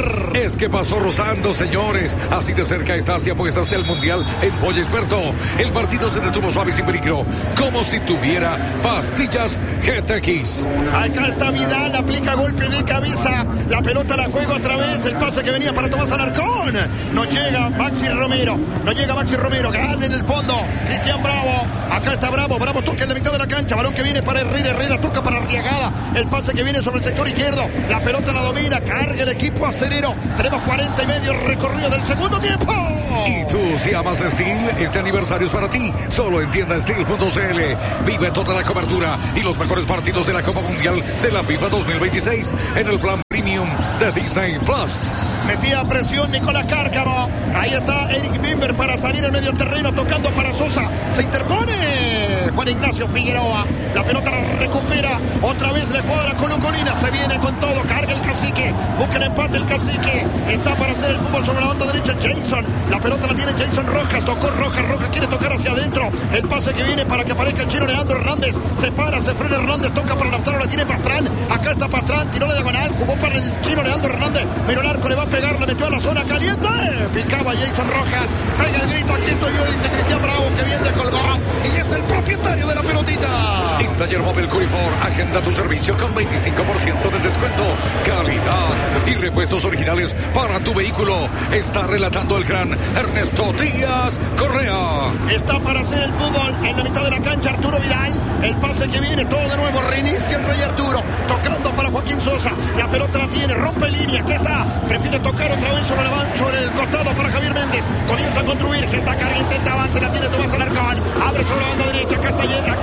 es que pasó rozando, señores. Así de cerca está, si apuestas el Mundial en Polla Experto. El partido se detuvo suave y sin peligro, como si tuviera pastillas GTX. Acá está Vidal, aplica golpe de cabeza. La pelota la juega otra vez. El pase que venía para Tomás Alarcón. No llega Maxi Romero. Gana en el fondo Cristian Bravo. Acá está Bravo toca en la mitad de la cancha. Balón que viene para Herrera toca para Arriagada. El pase que viene sobre el sector izquierdo. La pelota la domina, carga el equipo acerero. Tenemos 40 y medio recorrido del segundo tiempo. Y tú, si amas Steel, este aniversario es para ti. Solo en tiendasteel.cl. Vive toda la cobertura y los mejores partidos de la Copa Mundial de la FIFA 2026 en el plan Premium de Disney Plus. Metía presión Nicolás Cárcamo. Ahí está Eric Bimber para salir al medio terreno, tocando para Sosa. Se interpone Juan Ignacio Figueroa. La pelota la recupera. Otra vez la cuadra Colocolina. Se viene con todo. Carga el Cacique. Busca el empate el Cacique. Está para hacer el fútbol sobre la banda derecha Jason. La pelota la tiene Jason Rojas. Tocó Rojas. Rojas quiere tocar hacia adentro. El pase que viene para que aparezca el chino Leandro Hernández. Se para, se frena Hernández. Toca para Lautaro. La tiene Pastrán. Acá está Pastrán. Tiró la diagonal. Jugó para el chino Leandro Hernández. Pero el arco le va a pegar. La metió a la zona caliente. Picaba Jason Rojas. Pega el grito. Aquí estoy yo, dice Cristian Bravo, que bien descolgó. Y es el propietario de la pelotita. En Taller Móvil Curifor, agenda tu servicio con 25% de descuento. Calidad y repuestos originales para tu vehículo. Está relatando el gran Ernesto Díaz Correa. Está para hacer el fútbol en la mitad de la cancha Arturo Vidal. El pase que viene, todo de nuevo. Reinicia el Rey Arturo. Tocando para Joaquín Sosa. La pelota la tiene, rompe línea. Aquí está. Prefiere tocar otra vez sobre el costado para Javier Méndez. Comienza a construir. Gesta carga, intenta avance. La tiene Tomás Alarcón. Abre sobre la banda derecha. Acá está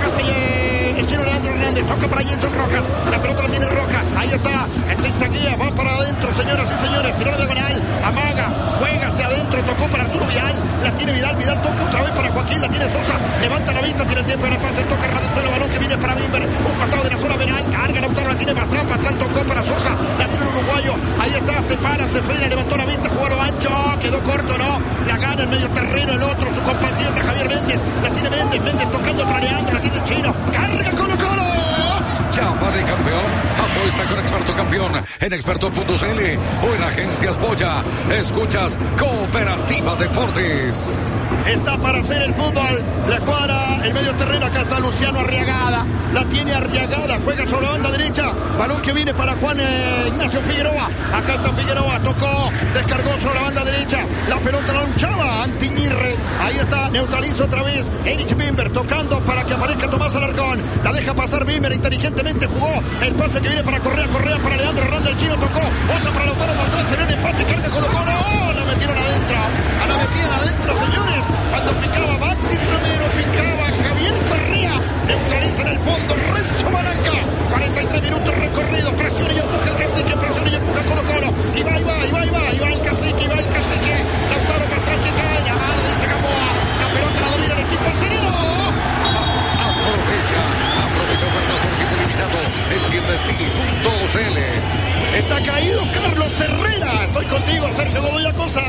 el chino Leandro Hernández. Toca para Jason Rojas. La pelota la tiene Roja. Ahí está. El zigzaguía. Va para adentro, señoras y señores. Tiró la diagonal. Amaga. Juega hacia adentro. Tocó para Arturo Vidal. La tiene Vidal. Vidal toca otra vez para Joaquín. La tiene Sosa. Levanta la vista. Tiene el tiempo de pase. Toca el balón que viene para Bimber. Un costado de la zona penal. Carga Lautaro. La tiene Pastrán. Pastrán tocó para Sosa. La tiene el uruguayo. Ahí está. Se para. Se frena. Levantó la vista. Jugó a lo ancho. Quedó corto. No. La gana en medio terreno. El otro. Su compatriota Javier Méndez. La tiene Méndez. Méndez tocando para Leandro. La tiene el chino. Carga Colo-Colo. Chapa de campeón, apuesta con Experto Campeón en experto.cl o en Agencias Polla. Escuchas Cooperativa Deportes. Está para hacer el fútbol. La escuadra, el medio terreno. Acá está Luciano Arriagada. La tiene Arriagada. Juega sobre la banda derecha. Balón que viene para Juan Ignacio Figueroa. Acá está Figueroa. Tocó. Descargó sobre la banda derecha. La pelota la luchaba. Antiñirre. Ahí está. Neutraliza otra vez. Eric Bimber tocando para que aparezca Tomás Alarcón. La deja pasar Bimber. Inteligentemente jugó. El pase que viene para Correa. Correa para Leandro Hernández. El chino tocó. Otra para Lautaro Pastrán. Se ve un empate. Carga Colo-Colo. ¡Oh! La metieron adentro. La metían adentro, señores. Cuando picaba Maxi Romero, picaba Javier Correa. Neutraliza en el fondo Renzo Maranca. 43 minutos recorrido. Presiona y empuja el Cacique. Presiona y empuja Colo-Colo. Y va el Cacique. Lautaro Pastrán que cae. Dice Gamboa. La pelota la domina el equipo sereno. Aprovecha ofertas por tiempo limitado en tiendasteel.cl. Está caído Carlos Herrera. Estoy contigo, Sergio Godoy Acosta.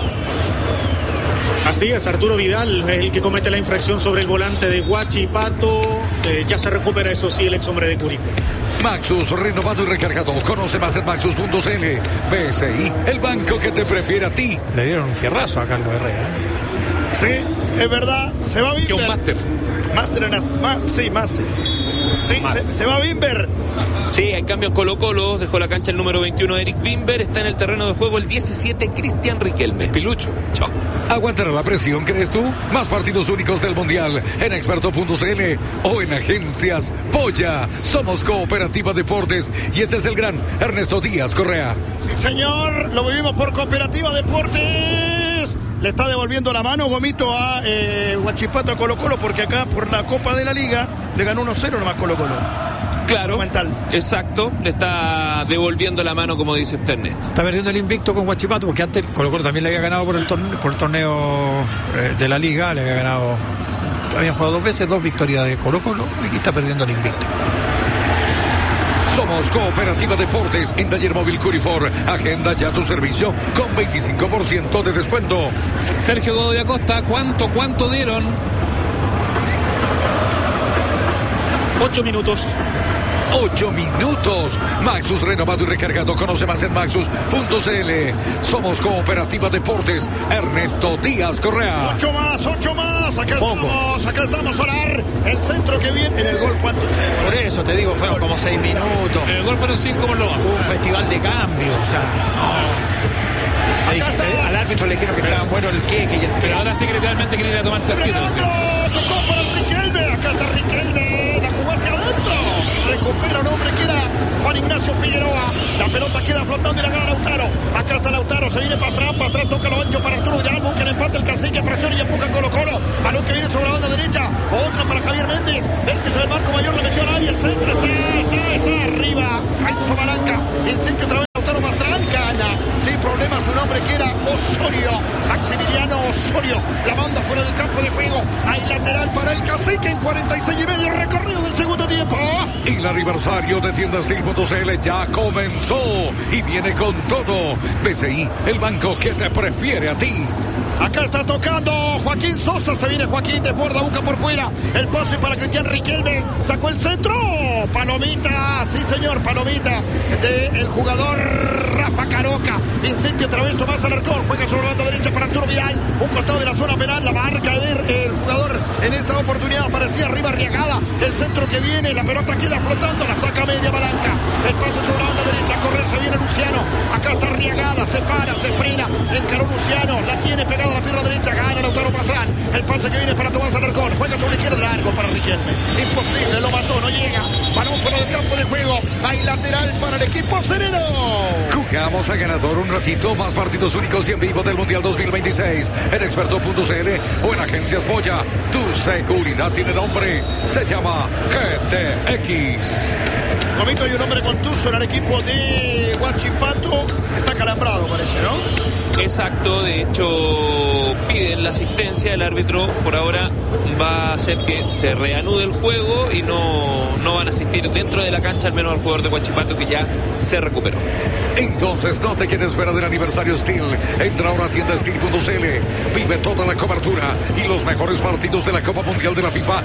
Así es, Arturo Vidal es el que comete la infracción sobre el volante de Huachipato. Ya se recupera, eso sí, el ex hombre de Curicó. Maxus, renovado y recargado. Conoce más en maxus.cl. BSI, el banco que te prefiere a ti. Le dieron un fierrazo a Carlos Herrera. Sí, es verdad. Se va Bimber. Que un máster. Máster. Sí, se va Bimber. Sí, hay cambio en Colo-Colo. Dejó la cancha el número 21 Eric Bimber. Está en el terreno de juego el 17 Cristian Riquelme. Pilucho. Chao. ¿Aguantará la presión, crees tú? Más partidos únicos del Mundial en experto.cl o en Agencias Polla. Somos Cooperativa Deportes y este es el gran Ernesto Díaz Correa. Sí, señor. Lo vivimos por Cooperativa Deportes. Le está devolviendo la mano Gomito a Huachipato a Colo-Colo porque acá por la Copa de la Liga le ganó 1-0 nomás Colo-Colo. Claro, Mental. exacto, le está devolviendo la mano, como dice usted, Ernesto. Está perdiendo el invicto con Huachipato porque antes Colo-Colo también le había ganado por el torneo de la Liga, le había ganado, habían jugado 2 veces, 2 victorias de Colo-Colo y aquí está perdiendo el invicto. Somos Cooperativa Deportes en Taller Móvil Curifor. Agenda ya tu servicio con 25% de descuento. Sergio Godoy Acosta, ¿cuánto dieron? 8 minutos. 8 minutos. Maxus renovado y recargado. Conoce más en maxus.cl. Somos Cooperativa Deportes. Ernesto Díaz Correa. 8 más. Acá estamos, Solar. El centro que viene en el gol. ¿Cuánto se? Por eso te digo, fueron como 6 minutos. En el gol fueron 5 por lo bajo. Un festival de cambio, o sea, al árbitro le dijeron que estaban buenos el queque y el Pero ahora sí que literalmente quiere ir a tomarse así. Tocó para Riquelme. Acá está Riquelme. La jugó hacia adentro. Recupera un hombre que era Juan Ignacio Figueroa. La pelota queda flotando y la gana Lautaro. Acá está Lautaro. Se viene para atrás. Toca lo ancho para Arturo Vidal. Busca el empate el Cacique. Presiona y empuja Colo-Colo. Balón que viene sobre la banda derecha. Otra para Javier Méndez. Del piso del marco mayor. Le metió al área. El centro está arriba. Renzo Balanca. Insiste otra vez Lautaro Mastral. Gana. Sin problemas. Un hombre que era Osorio. Maximiliano Osorio. La banda fuera del campo de juego. Hay lateral para el Cacique en 46 y medio recorrido del segundo tiempo. Y el aniversario de tiendastil.cl ya comenzó y viene con todo. BCI, el banco que te prefiere a ti. Acá está tocando Joaquín Sosa. Se viene Joaquín de Fuerza, busca por fuera. El pase para Cristian Riquelme. Sacó el centro. Palomita. Sí, señor, palomita. El jugador Rafa Caroca. Insiste otra vez Tomás Alarcón. Juega sobre la banda derecha para Arturo Vidal. Un costado de la zona penal. La marca del jugador en esta oportunidad. Aparecía arriba Arriagada. El centro que viene. La pelota queda flotando. La saca media Balanca. El pase sobre la banda derecha. A correr se viene Luciano. Acá está Arriagada. Se para, se frena. Encaró Luciano. La tiene pegada a la pierna derecha. Gana Lautaro Pastrán. El pase que viene para Tomás Alarcón. Juega sobre la izquierda. Largo para Riquelme. Imposible. Lo mató. No llega. Balón fuera del campo de juego. Hay lateral para el equipo sereno. Jugamos a ganador un ratito. Más partidos únicos y en vivo del Mundial 2026. En experto.cl o en Agencias Boya. Tu seguridad tiene nombre. Se llama GTX. Momento hay un hombre contuso en el equipo de Huachipato. Está calambrado, parece, ¿no? Exacto, de hecho piden la asistencia. El árbitro por ahora va a hacer que se reanude el juego y no van a asistir dentro de la cancha, al menos al jugador de Huachipato, que ya se recuperó. Entonces no te quedes fuera del aniversario Steel. Entra ahora a tiendastil.cl. Vive toda la cobertura y los mejores partidos de la Copa Mundial de la FIFA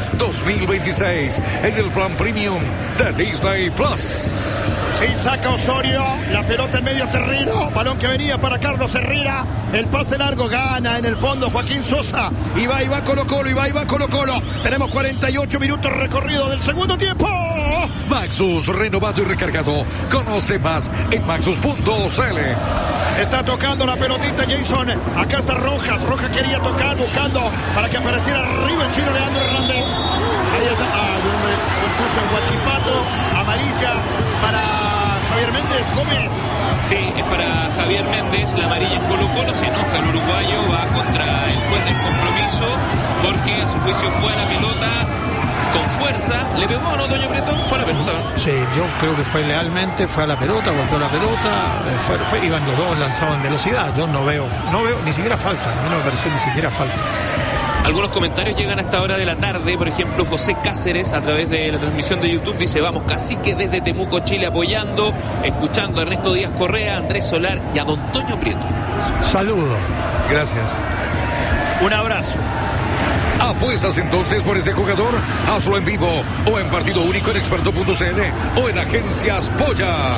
2026 en el plan premium de Disney Plus. Sí, saca Osorio, la pelota en medio terreno, balón que venía para Carlos Herrera, el pase largo, gana en el fondo Joaquín Sosa, y va Colo-Colo, Colo-Colo. Tenemos 48 minutos recorrido del segundo tiempo. Maxus, renovado y recargado. Conoce más en maxus.cl. Está tocando la pelotita Jason. Acá está Rojas quería tocar, buscando para que apareciera arriba el chino Leandro Hernández. Ahí está, puso en Huachipato, amarilla para Javier Méndez Gómez. Sí, es para Javier Méndez, la amarilla en Colo-Colo. Se enoja el uruguayo, va contra el juez del compromiso, porque en su juicio fue a la pelota con fuerza. ¿Le pegó o no, Toño Prieto? Fue a la pelota, ¿no? Sí, yo creo que fue lealmente, fue a la pelota, golpeó la pelota, iban los dos lanzados en velocidad. Yo no veo ni siquiera falta, a mí no me pareció ni siquiera falta. Algunos comentarios llegan a esta hora de la tarde. Por ejemplo, José Cáceres, a través de la transmisión de YouTube, dice: vamos, Cacique desde Temuco, Chile, apoyando, escuchando a Ernesto Díaz Correa, Andrés Solar y a don Toño Prieto. Saludo. Gracias. Un abrazo. ¿Apuestas entonces por ese jugador? Hazlo en vivo o en partido único en experto.cl o en Agencias Boya.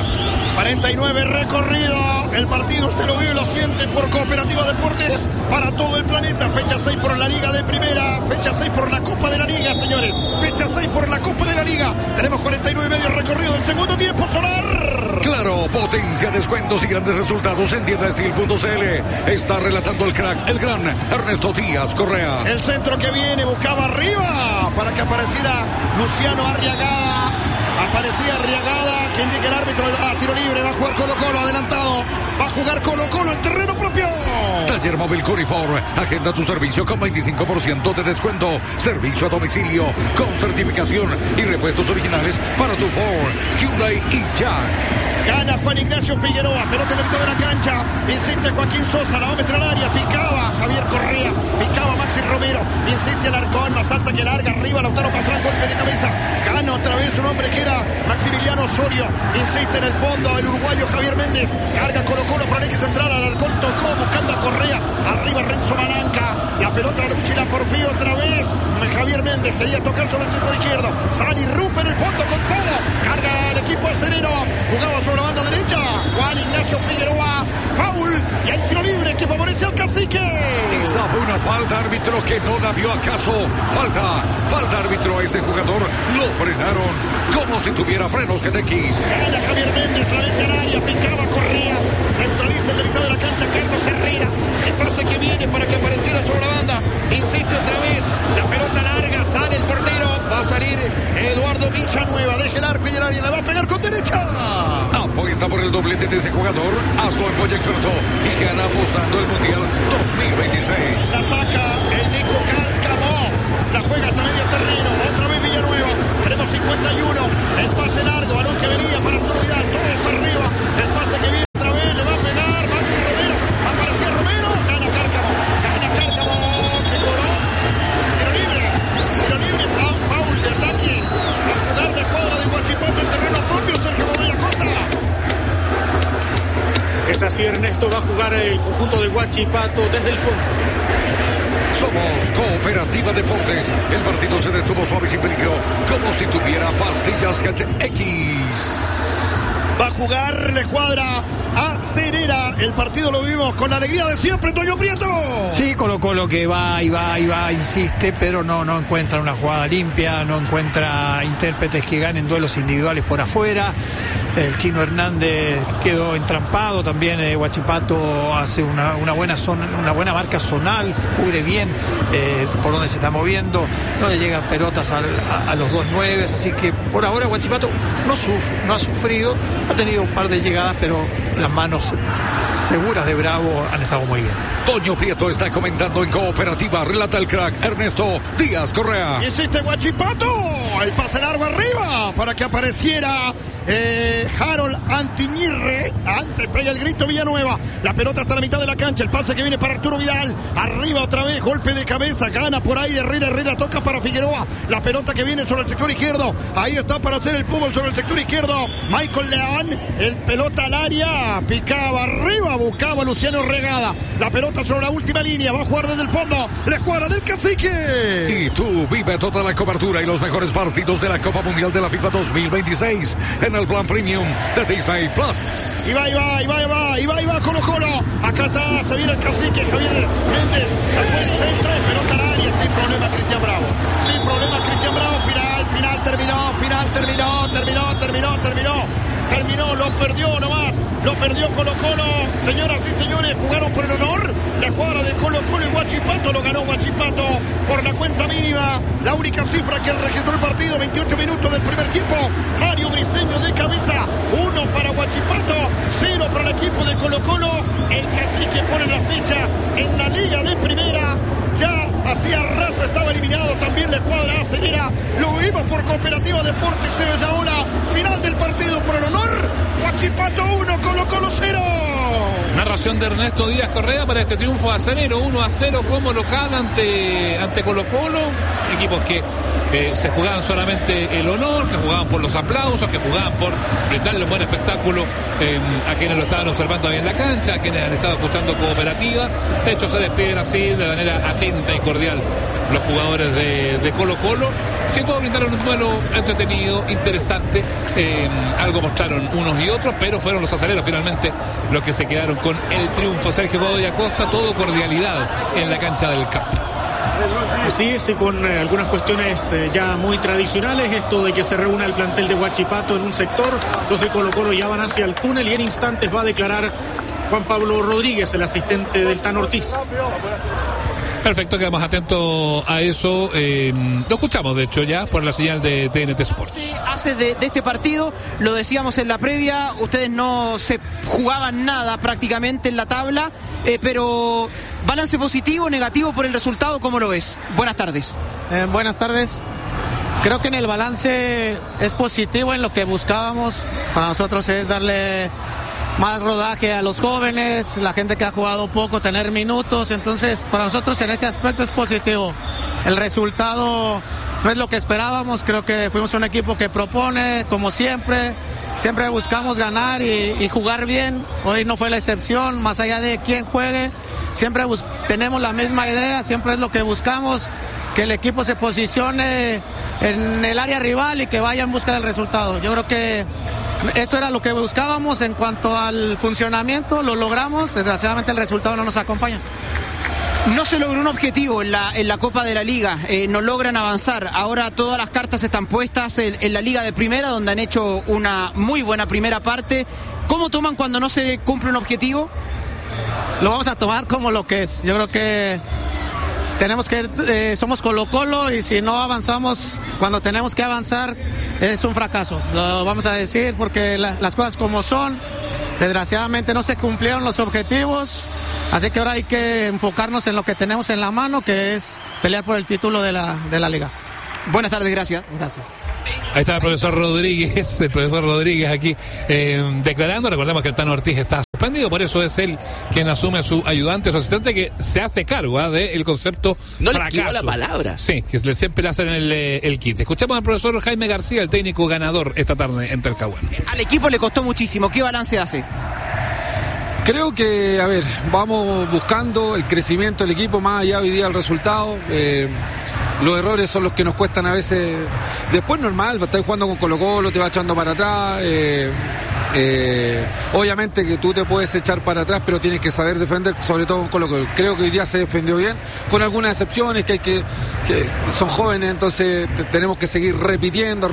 49 recorrido. El partido usted lo vive y lo siente por Cooperativa Deportes para todo el planeta. Fecha 6 por la Liga de Primera. Fecha 6 por la Copa de la Liga, señores. Fecha 6 por la Copa de la Liga. Tenemos 49 y medio recorrido del segundo tiempo. Solar. Claro, potencia, descuentos y grandes resultados en tiendastil.cl. Está relatando el crack, el gran Ernesto Díaz Correa. El centro que viene, buscaba arriba para que apareciera Luciano Arriagada. Aparecía Arriagada, que indica el árbitro. Tiro libre, va a jugar Colo-Colo, adelantado. Va a jugar Colo-Colo en terreno propio. Taller Móvil Curifor. Agenda tu servicio con 25% de descuento. Servicio a domicilio con certificación y repuestos originales para tu Ford, Hyundai y Jack. Gana Juan Ignacio Figueroa, pelota en la mitad de la cancha. Insiste Joaquín Sosa, la va a meter al área. Picaba Javier Correa, picaba Maxi Romero. Insiste Alarcón, más alta que larga. Arriba Lautaro Pastrán, golpe de cabeza. Gana otra vez un hombre que era Maximiliano Osorio. Insiste en el fondo el uruguayo Javier Méndez. Carga Colo-Colo para el eje central. Alarcón tocó buscando a Correa. Correa. Arriba Renzo Malanca. La pelota la lucha y la porfía otra vez. Javier Méndez quería tocar sobre el sector izquierdo. Sale y rompe en el fondo con todo. Carga el equipo acerero. Jugaba sobre la banda derecha. Juan Ignacio Figueroa. Foul. Y hay tiro libre que favorece al Cacique. Esa fue una falta, árbitro, que no la vio acaso. Falta, árbitro, a ese jugador. Lo frenaron como si tuviera frenos GTX. Gana Javier Méndez, la mete al área, picaba Correa. Neutraliza en la mitad de la cancha Carlos Herrera. El pase que viene para que apareciera sobre la banda. Insiste otra vez. La pelota larga, sale el portero. Va a salir Eduardo Villanueva. Deja el arco y el área le va a pegar con derecha. Apuesta por el doblete de ese jugador. Hazlo en Polla Experto y gana apostando el Mundial 2026. La saca el Nico Cárcamo. La juega hasta medio terreno. Otra vez Villanueva. Tenemos 51. El pase largo. Balón que venía para Arturo Vidal. Todos arriba. El pase que viene otra vez. Le va a pegar Maxi Romero. Aparecía Romero. Gana Cárcamo. Que cobró. Tiro libre. Foul de ataque. A jugar de cuadra de Huachipato en terreno propio. Sergio Godoy Acosta. Es así, Ernesto, va a jugar el conjunto de Huachipato desde el fondo. Somos Cooperativa Deportes. El partido se detuvo suave y sin peligro, como si tuviera pastillas GTX. Va a jugar la escuadra acerera. El partido lo vivimos con la alegría de siempre, Toño Prieto. Sí, Colo-Colo que va, insiste, pero no encuentra una jugada limpia, no encuentra intérpretes que ganen duelos individuales por afuera. El Chino Hernández quedó entrampado, también Huachipato hace una buena zona, una buena marca zonal, cubre bien por donde se está moviendo, no le llegan pelotas a los 2-9, así que por ahora Huachipato no ha sufrido, ha tenido un par de llegadas, pero las manos seguras de Bravo han estado muy bien. Toño Prieto está comentando en Cooperativa, relata el crack Ernesto Díaz Correa. Insiste Huachipato, el pase largo arriba para que apareciera Harold Antiñirre. Antes pega el grito Villanueva. La pelota hasta la mitad de la cancha. El pase que viene para Arturo Vidal. Arriba otra vez. Golpe de cabeza. Gana por ahí Herrera toca para Figueroa. La pelota que viene sobre el sector izquierdo. Ahí está para hacer el fútbol sobre el sector izquierdo. Michael León. El pelota al área. Picaba arriba. Buscaba Luciano Regada. La pelota sobre la última línea. Va a jugar desde el fondo la escuadra del Cacique. Y tú vive toda la cobertura y los mejores partidos de la Copa Mundial de la FIFA 2026 en el plan premium de Disney Plus. Y va Colo-Colo. Acá está, se viene el Cacique. Javier Méndez sacó el centro, pelota al área. Sin problema Cristian Bravo. Terminó, lo perdió nomás. Lo perdió Colo-Colo. Señoras y señores, jugaron por el honor. La escuadra de Colo-Colo y Huachipato. Lo ganó Huachipato por la cuenta mínima. La única cifra que registró el partido. 28 minutos del primer tiempo. Mario Briceño de cabeza. 1 para Huachipato. 0 para el equipo de Colo-Colo. El Cacique pone las fichas en la Liga de Primera. Ya hacía rato estaba eliminado también la escuadra acerera. Lo vimos por Cooperativa Deportes. Se ve la ola final del partido por el honor. Huachipato 1, Colo-Colo 0. Narración de Ernesto Díaz Correa para este triunfo acerero, 1-0 como local ante Colo-Colo. Equipos que se jugaban solamente el honor, que jugaban por los aplausos, que jugaban por brindarle un buen espectáculo a quienes lo estaban observando ahí en la cancha, a quienes han estado escuchando Cooperativa. De hecho, se despiden así de manera atenta y cordial los jugadores de Colo-Colo. Sí, todos brindaron un duelo entretenido, interesante. Algo mostraron unos y otros, pero fueron los acereros finalmente los que se quedaron con el triunfo. Sergio Godoy Acosta, todo cordialidad en la cancha del campo. Así es, y con algunas cuestiones ya muy tradicionales, esto de que se reúna el plantel de Huachipato en un sector, los de Colo-Colo ya van hacia el túnel y en instantes va a declarar Juan Pablo Rodríguez, el asistente del Tan Ortiz. Perfecto, quedamos atentos a eso. Lo escuchamos, de hecho, ya por la señal de TNT Sports. Sí, hace de este partido, lo decíamos en la previa, ustedes no se jugaban nada prácticamente en la tabla, pero balance positivo, negativo por el resultado, ¿cómo lo ves? Buenas tardes. Buenas tardes. Creo que en el balance es positivo, en lo que buscábamos para nosotros es darle más rodaje a los jóvenes, la gente que ha jugado poco, tener minutos, entonces para nosotros en ese aspecto es positivo. El resultado no es lo que esperábamos, creo que fuimos un equipo que propone, como siempre, siempre buscamos ganar y jugar bien. Hoy no fue la excepción, más allá de quién juegue, siempre tenemos la misma idea, siempre es lo que buscamos, que el equipo se posicione en el área rival y que vaya en busca del resultado. Yo creo que eso era lo que buscábamos. En cuanto al funcionamiento, lo logramos, desgraciadamente el resultado no nos acompaña. No se logró un objetivo en la Copa de la Liga, no logran avanzar. Ahora todas las cartas están puestas en la Liga de Primera, donde han hecho una muy buena primera parte. ¿Cómo toman cuando no se cumple un objetivo? Lo vamos a tomar como lo que es. Yo creo que somos Colo-Colo y si no avanzamos cuando tenemos que avanzar es un fracaso. Lo vamos a decir porque las cosas como son, desgraciadamente no se cumplieron los objetivos. Así que ahora hay que enfocarnos en lo que tenemos en la mano, que es pelear por el título de la Liga. Buenas tardes, gracias. Gracias. Ahí está el profesor Rodríguez aquí declarando. Recordemos que el Tano Ortiz está suspendido, por eso es él quien asume su ayudante, su asistente, que se hace cargo del concepto no fracaso. Le quedó la palabra. Sí, que siempre le hacen el kit. Escuchamos al profesor Jaime García, el técnico ganador esta tarde en Talcahuano. Al equipo le costó muchísimo. ¿Qué balance hace? Creo que, vamos buscando el crecimiento del equipo más allá hoy día del resultado. Los errores son los que nos cuestan a veces. Después normal, estás jugando con Colo-Colo, te va echando para atrás. Obviamente que tú te puedes echar para atrás, pero tienes que saber defender, sobre todo con Colo-Colo. Creo que hoy día se defendió bien, con algunas excepciones que son jóvenes, entonces tenemos que seguir repitiendo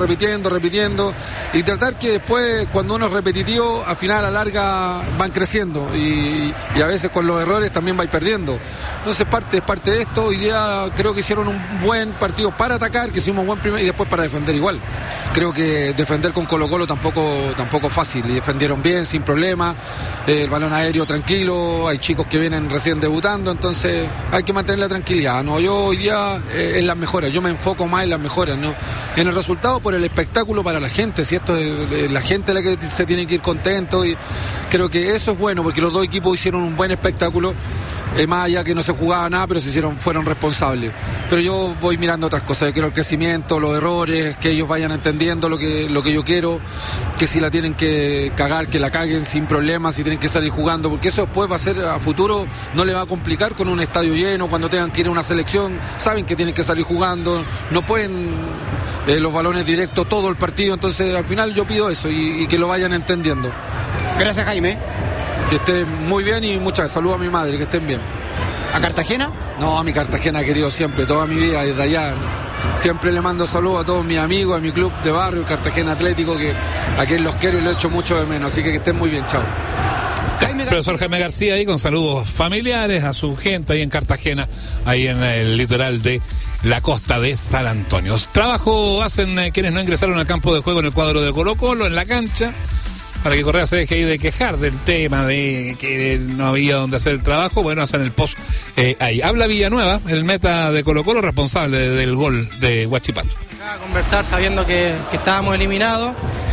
y tratar que después, cuando uno es repetitivo, al final a la larga van creciendo y a veces con los errores también vais perdiendo. Entonces parte de esto. Hoy día creo que hicieron un buen partido para atacar, que hicimos buen primer y después para defender igual. Creo que defender con Colo-Colo tampoco fácil, y defendieron bien, sin problema, el balón aéreo tranquilo, hay chicos que vienen recién debutando, entonces hay que mantener la tranquilidad. Yo hoy día en las mejoras, yo me enfoco más en las mejoras, ¿no? En el resultado por el espectáculo para la gente, si esto es la gente la que se tiene que ir contento, y creo que eso es bueno porque los dos equipos hicieron un buen espectáculo. Más allá que no se jugaba nada, pero fueron responsables. Pero yo voy mirando otras cosas. Yo quiero el crecimiento, los errores, que ellos vayan entendiendo lo que yo quiero, que si la tienen que cagar, que la caguen sin problemas, si tienen que salir jugando, porque eso después va a ser a futuro, no le va a complicar con un estadio lleno, cuando tengan que ir a una selección, saben que tienen que salir jugando, no pueden los balones directos todo el partido, entonces al final yo pido eso y que lo vayan entendiendo. Gracias, Jaime. Que estén muy bien y muchas saludos a mi madre, que estén bien. ¿A Cartagena? No, a mi Cartagena querido siempre, toda mi vida desde allá. Siempre le mando saludos a todos mis amigos, a mi club de barrio, Cartagena Atlético, que a quien los quiero y lo echo mucho de menos. Así que estén muy bien, chao. Profesor Jaime García ahí con saludos familiares a su gente ahí en Cartagena, ahí en el litoral de la costa de San Antonio. Trabajo hacen quienes no ingresaron al campo de juego en el cuadro de Colo-Colo, en la cancha, para que Correa se deje ahí de quejar del tema de que no había donde hacer el trabajo. Bueno, hacen el post ahí. Habla Villanueva, el meta de Colo-Colo, responsable del gol de Huachipato. A conversar sabiendo que estábamos eliminados,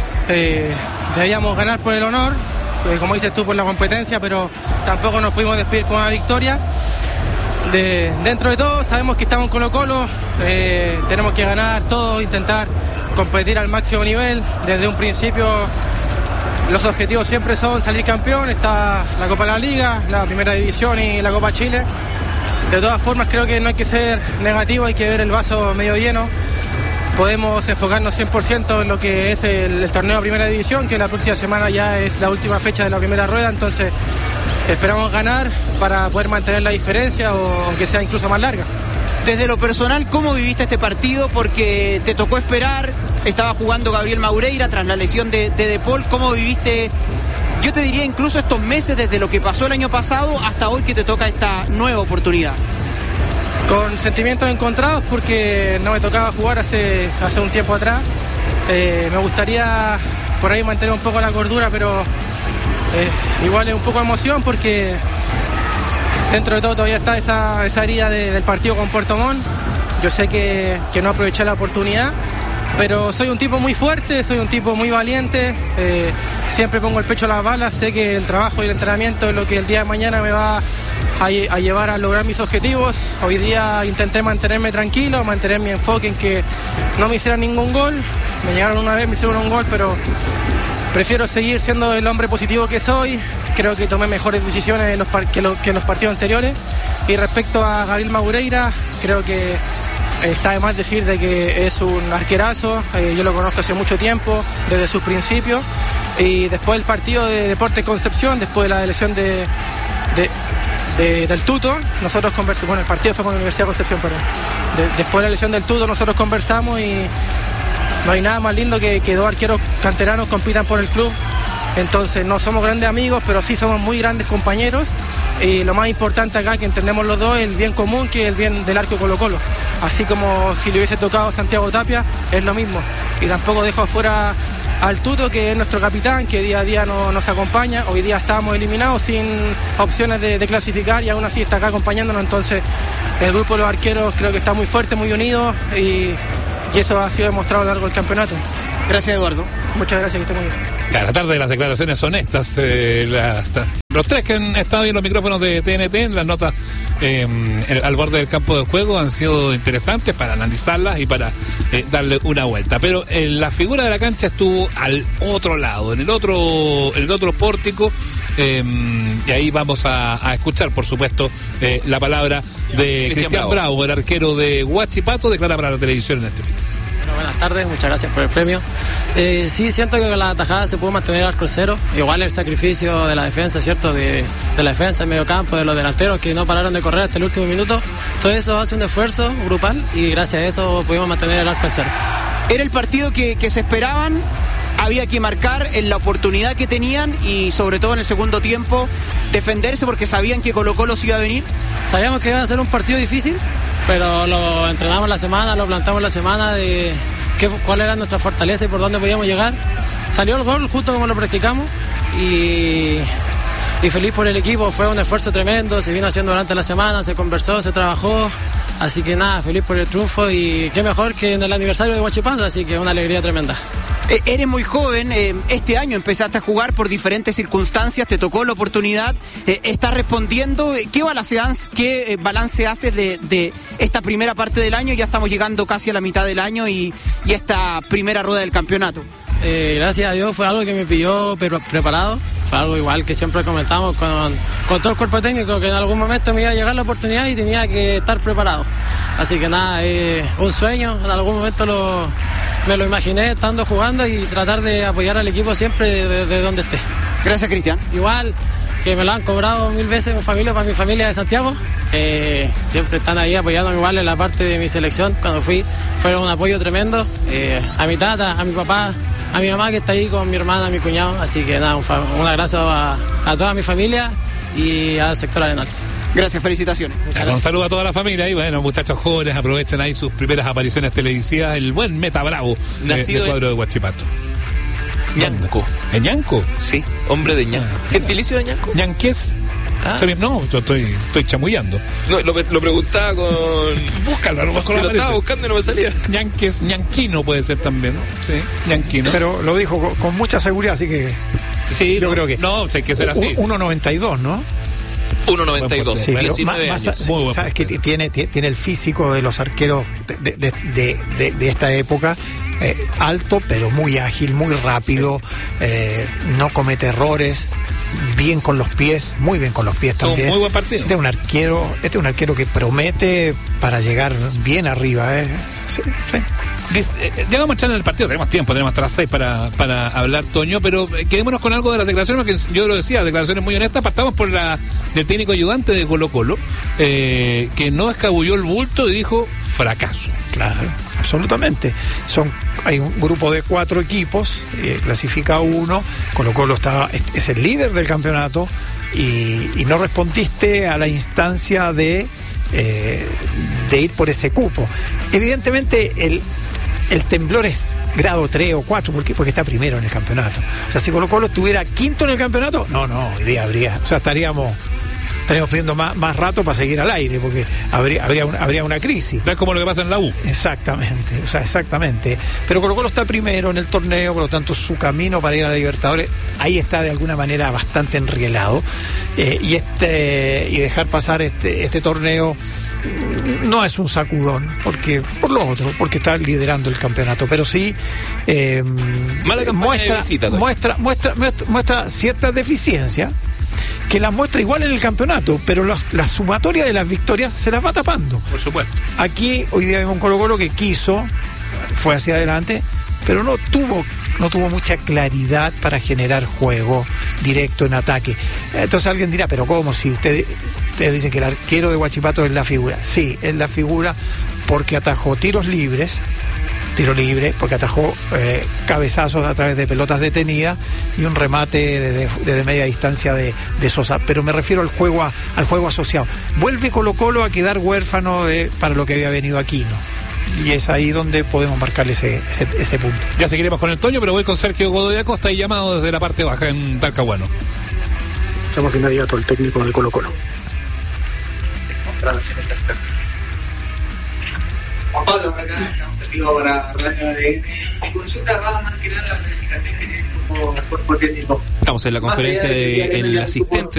debíamos ganar por el honor, como dices tú, por la competencia, pero tampoco nos pudimos despedir con una victoria. Dentro de todo sabemos que estamos en Colo-Colo, tenemos que ganar todo, intentar competir al máximo nivel. Desde un principio los objetivos siempre son salir campeón, está la Copa de la Liga, la Primera División y la Copa Chile. De todas formas creo que no hay que ser negativo, hay que ver el vaso medio lleno. Podemos enfocarnos 100% en lo que es el torneo de Primera División, que la próxima semana ya es la última fecha de la primera rueda, entonces esperamos ganar para poder mantener la diferencia o aunque sea incluso más larga. Desde lo personal, ¿cómo viviste este partido? Porque te tocó esperar, estaba jugando Gabriel Maureira tras la lesión de De Paul. ¿Cómo viviste, yo te diría incluso estos meses desde lo que pasó el año pasado hasta hoy que te toca esta nueva oportunidad? Con sentimientos encontrados porque no me tocaba jugar hace un tiempo atrás. Me gustaría por ahí mantener un poco la cordura, pero igual es un poco de emoción porque dentro de todo todavía está esa herida del partido con Puerto Montt. Yo sé que no aproveché la oportunidad, pero soy un tipo muy fuerte, soy un tipo muy valiente, siempre pongo el pecho a las balas, sé que el trabajo y el entrenamiento es lo que el día de mañana me va a llevar a lograr mis objetivos. Hoy día intenté mantenerme tranquilo, mantener mi enfoque en que no me hicieran ningún gol. Me llegaron una vez, me hicieron un gol, pero prefiero seguir siendo el hombre positivo que soy. Creo que tomé mejores decisiones que en los partidos anteriores. Y respecto a Gabriel Madureira, creo que está de más decir de que es un arquerazo. Yo lo conozco hace mucho tiempo, desde sus principios. Y después del partido de Deportes Concepción, después de la elección del Tuto, nosotros conversamos. Bueno, el partido fue con la Universidad de Concepción, pero después de la elección del Tuto nosotros conversamos y no hay nada más lindo que dos arqueros canteranos compitan por el club. Entonces no somos grandes amigos, pero sí somos muy grandes compañeros. Y lo más importante acá que entendemos los dos es el bien común, que es el bien del arco Colo-Colo. Así como si le hubiese tocado Santiago Tapia, es lo mismo. Y tampoco dejo afuera al Tuto, que es nuestro capitán, que día a día nos acompaña. Hoy día estábamos eliminados sin opciones de clasificar y aún así está acá acompañándonos. Entonces el grupo de los arqueros creo que está muy fuerte, muy unido y eso ha sido demostrado a lo largo del campeonato. Gracias, Eduardo. Muchas gracias, que esté muy bien. A la tarde las declaraciones honestas, los tres que han estado en los micrófonos de TNT, en las notas al borde del campo de juego, han sido interesantes para analizarlas y para darle una vuelta. Pero la figura de la cancha estuvo al otro lado, en el otro pórtico, y ahí vamos a escuchar, por supuesto, la palabra de Cristian Bravo, el arquero de Huachipato, declara para la televisión en este video. Buenas tardes, muchas gracias por el premio. Sí, siento que con la tajada se pudo mantener al crucero. Igual el sacrificio de la defensa, ¿cierto? De la defensa, el medio campo, de los delanteros que no pararon de correr hasta el último minuto. Todo eso hace un esfuerzo grupal y gracias a eso pudimos mantener el arco al cero. Era el partido que se esperaban, había que marcar en la oportunidad que tenían y sobre todo en el segundo tiempo defenderse porque sabían que Colo-Colo se iba a venir. Sabíamos que iba a ser un partido difícil, pero lo entrenamos la semana, lo plantamos la semana de cuál era nuestra fortaleza y por dónde podíamos llegar. Salió el gol justo como lo practicamos y feliz por el equipo. Fue un esfuerzo tremendo, se vino haciendo durante la semana, se conversó, se trabajó, así que nada, feliz por el triunfo y qué mejor que en el aniversario de Huachipato, así que una alegría tremenda. Eres muy joven, este año empezaste a jugar por diferentes circunstancias, te tocó la oportunidad, estás respondiendo. ¿Qué balance haces de esta primera parte del año? Ya estamos llegando casi a la mitad del año y esta primera rueda del campeonato. Gracias a Dios fue algo que me pilló preparado, fue algo igual que siempre comentamos con todo el cuerpo técnico, que en algún momento me iba a llegar la oportunidad y tenía que estar preparado. Así que nada, un sueño, en algún momento me lo imaginé estando jugando y tratar de apoyar al equipo siempre de donde esté. Gracias, Cristian. Igual que me lo han cobrado 1000 veces para mi familia de Santiago, siempre están ahí apoyándome igual en la parte de mi selección. Cuando fueron un apoyo tremendo, a mi tata, a mi papá, a mi mamá que está ahí con mi hermana, mi cuñado, así que nada, un abrazo a toda mi familia y al sector arenal. Gracias, felicitaciones. Un saludo a toda la familia y bueno, muchachos jóvenes, aprovechen ahí sus primeras apariciones televisivas, el buen Meta Bravo del cuadro de Huachipato. Ñanco. ¿En Ñanco? Sí, hombre de Ñanco. ¿Gentilicio de Ñanco? ¿Ñanques? No, yo estoy chamullando. No, lo preguntaba con... Búscalo, a lo mejor lo estaba buscando y no me salía. Ñanques, ñanquino puede ser también, ¿no? Sí, ñanquino. Pero lo dijo con mucha seguridad, así que... Sí, yo creo que... No, hay que ser así. 1.92, ¿no? 1.92, sí, 19 años. Sabes que tiene el físico de los arqueros de esta época, alto pero muy ágil, muy rápido, no comete errores, bien con los pies, muy bien con los pies también. Muy buen partido. Este es un arquero que promete para llegar bien arriba. Sí. Llegamos a echar en el partido, tenemos tiempo, tenemos hasta las 6 para hablar, Toño, pero quedémonos con algo de las declaraciones, porque yo lo decía, declaraciones muy honestas. Partamos por la del técnico ayudante de Colo-Colo, que no escabulló el bulto y dijo fracaso. Claro, absolutamente. Hay un grupo de 4 equipos, clasifica uno, Colo-Colo es el líder del campeonato y no respondiste a la instancia de ir por ese cupo. Evidentemente el temblor es grado 3 o 4, ¿por qué? Porque está primero en el campeonato. O sea, si Colo-Colo estuviera quinto en el campeonato, no, habría. O sea, estaríamos pidiendo más rato para seguir al aire, porque habría una crisis. Es como lo que pasa en la U. Exactamente. Pero Colo-Colo está primero en el torneo, por lo tanto su camino para ir a la Libertadores ahí está de alguna manera bastante enrielado. Y dejar pasar este torneo no es un sacudón, porque por lo otro, porque está liderando el campeonato, pero sí muestra cierta deficiencia, que las muestra igual en el campeonato, pero la sumatoria de las victorias se las va tapando. Por supuesto. Aquí hoy día vemos un Colo-Colo que fue hacia adelante, pero no tuvo mucha claridad para generar juego directo en ataque. Entonces alguien dirá, pero ¿cómo? Si ustedes dicen que el arquero de Huachipato es la figura. Sí, es la figura porque atajó tiro libre, porque atajó cabezazos a través de pelotas detenidas y un remate desde media distancia de Sosa. Pero me refiero al juego asociado. Vuelve Colo-Colo a quedar huérfano para lo que había venido Aquino. Y es ahí donde podemos marcarle ese punto. Ya seguiremos con el Toño, pero voy con Sergio Godoy Acosta y llamado desde la parte baja en Talcahuano. Estamos inmediato al técnico del Colo-Colo. Juan Pablo, por acá estamos testigos para Radio ADN. Mi consulta va más que nada a la planificación que tiene el cuerpo técnico. Estamos en la conferencia del asistente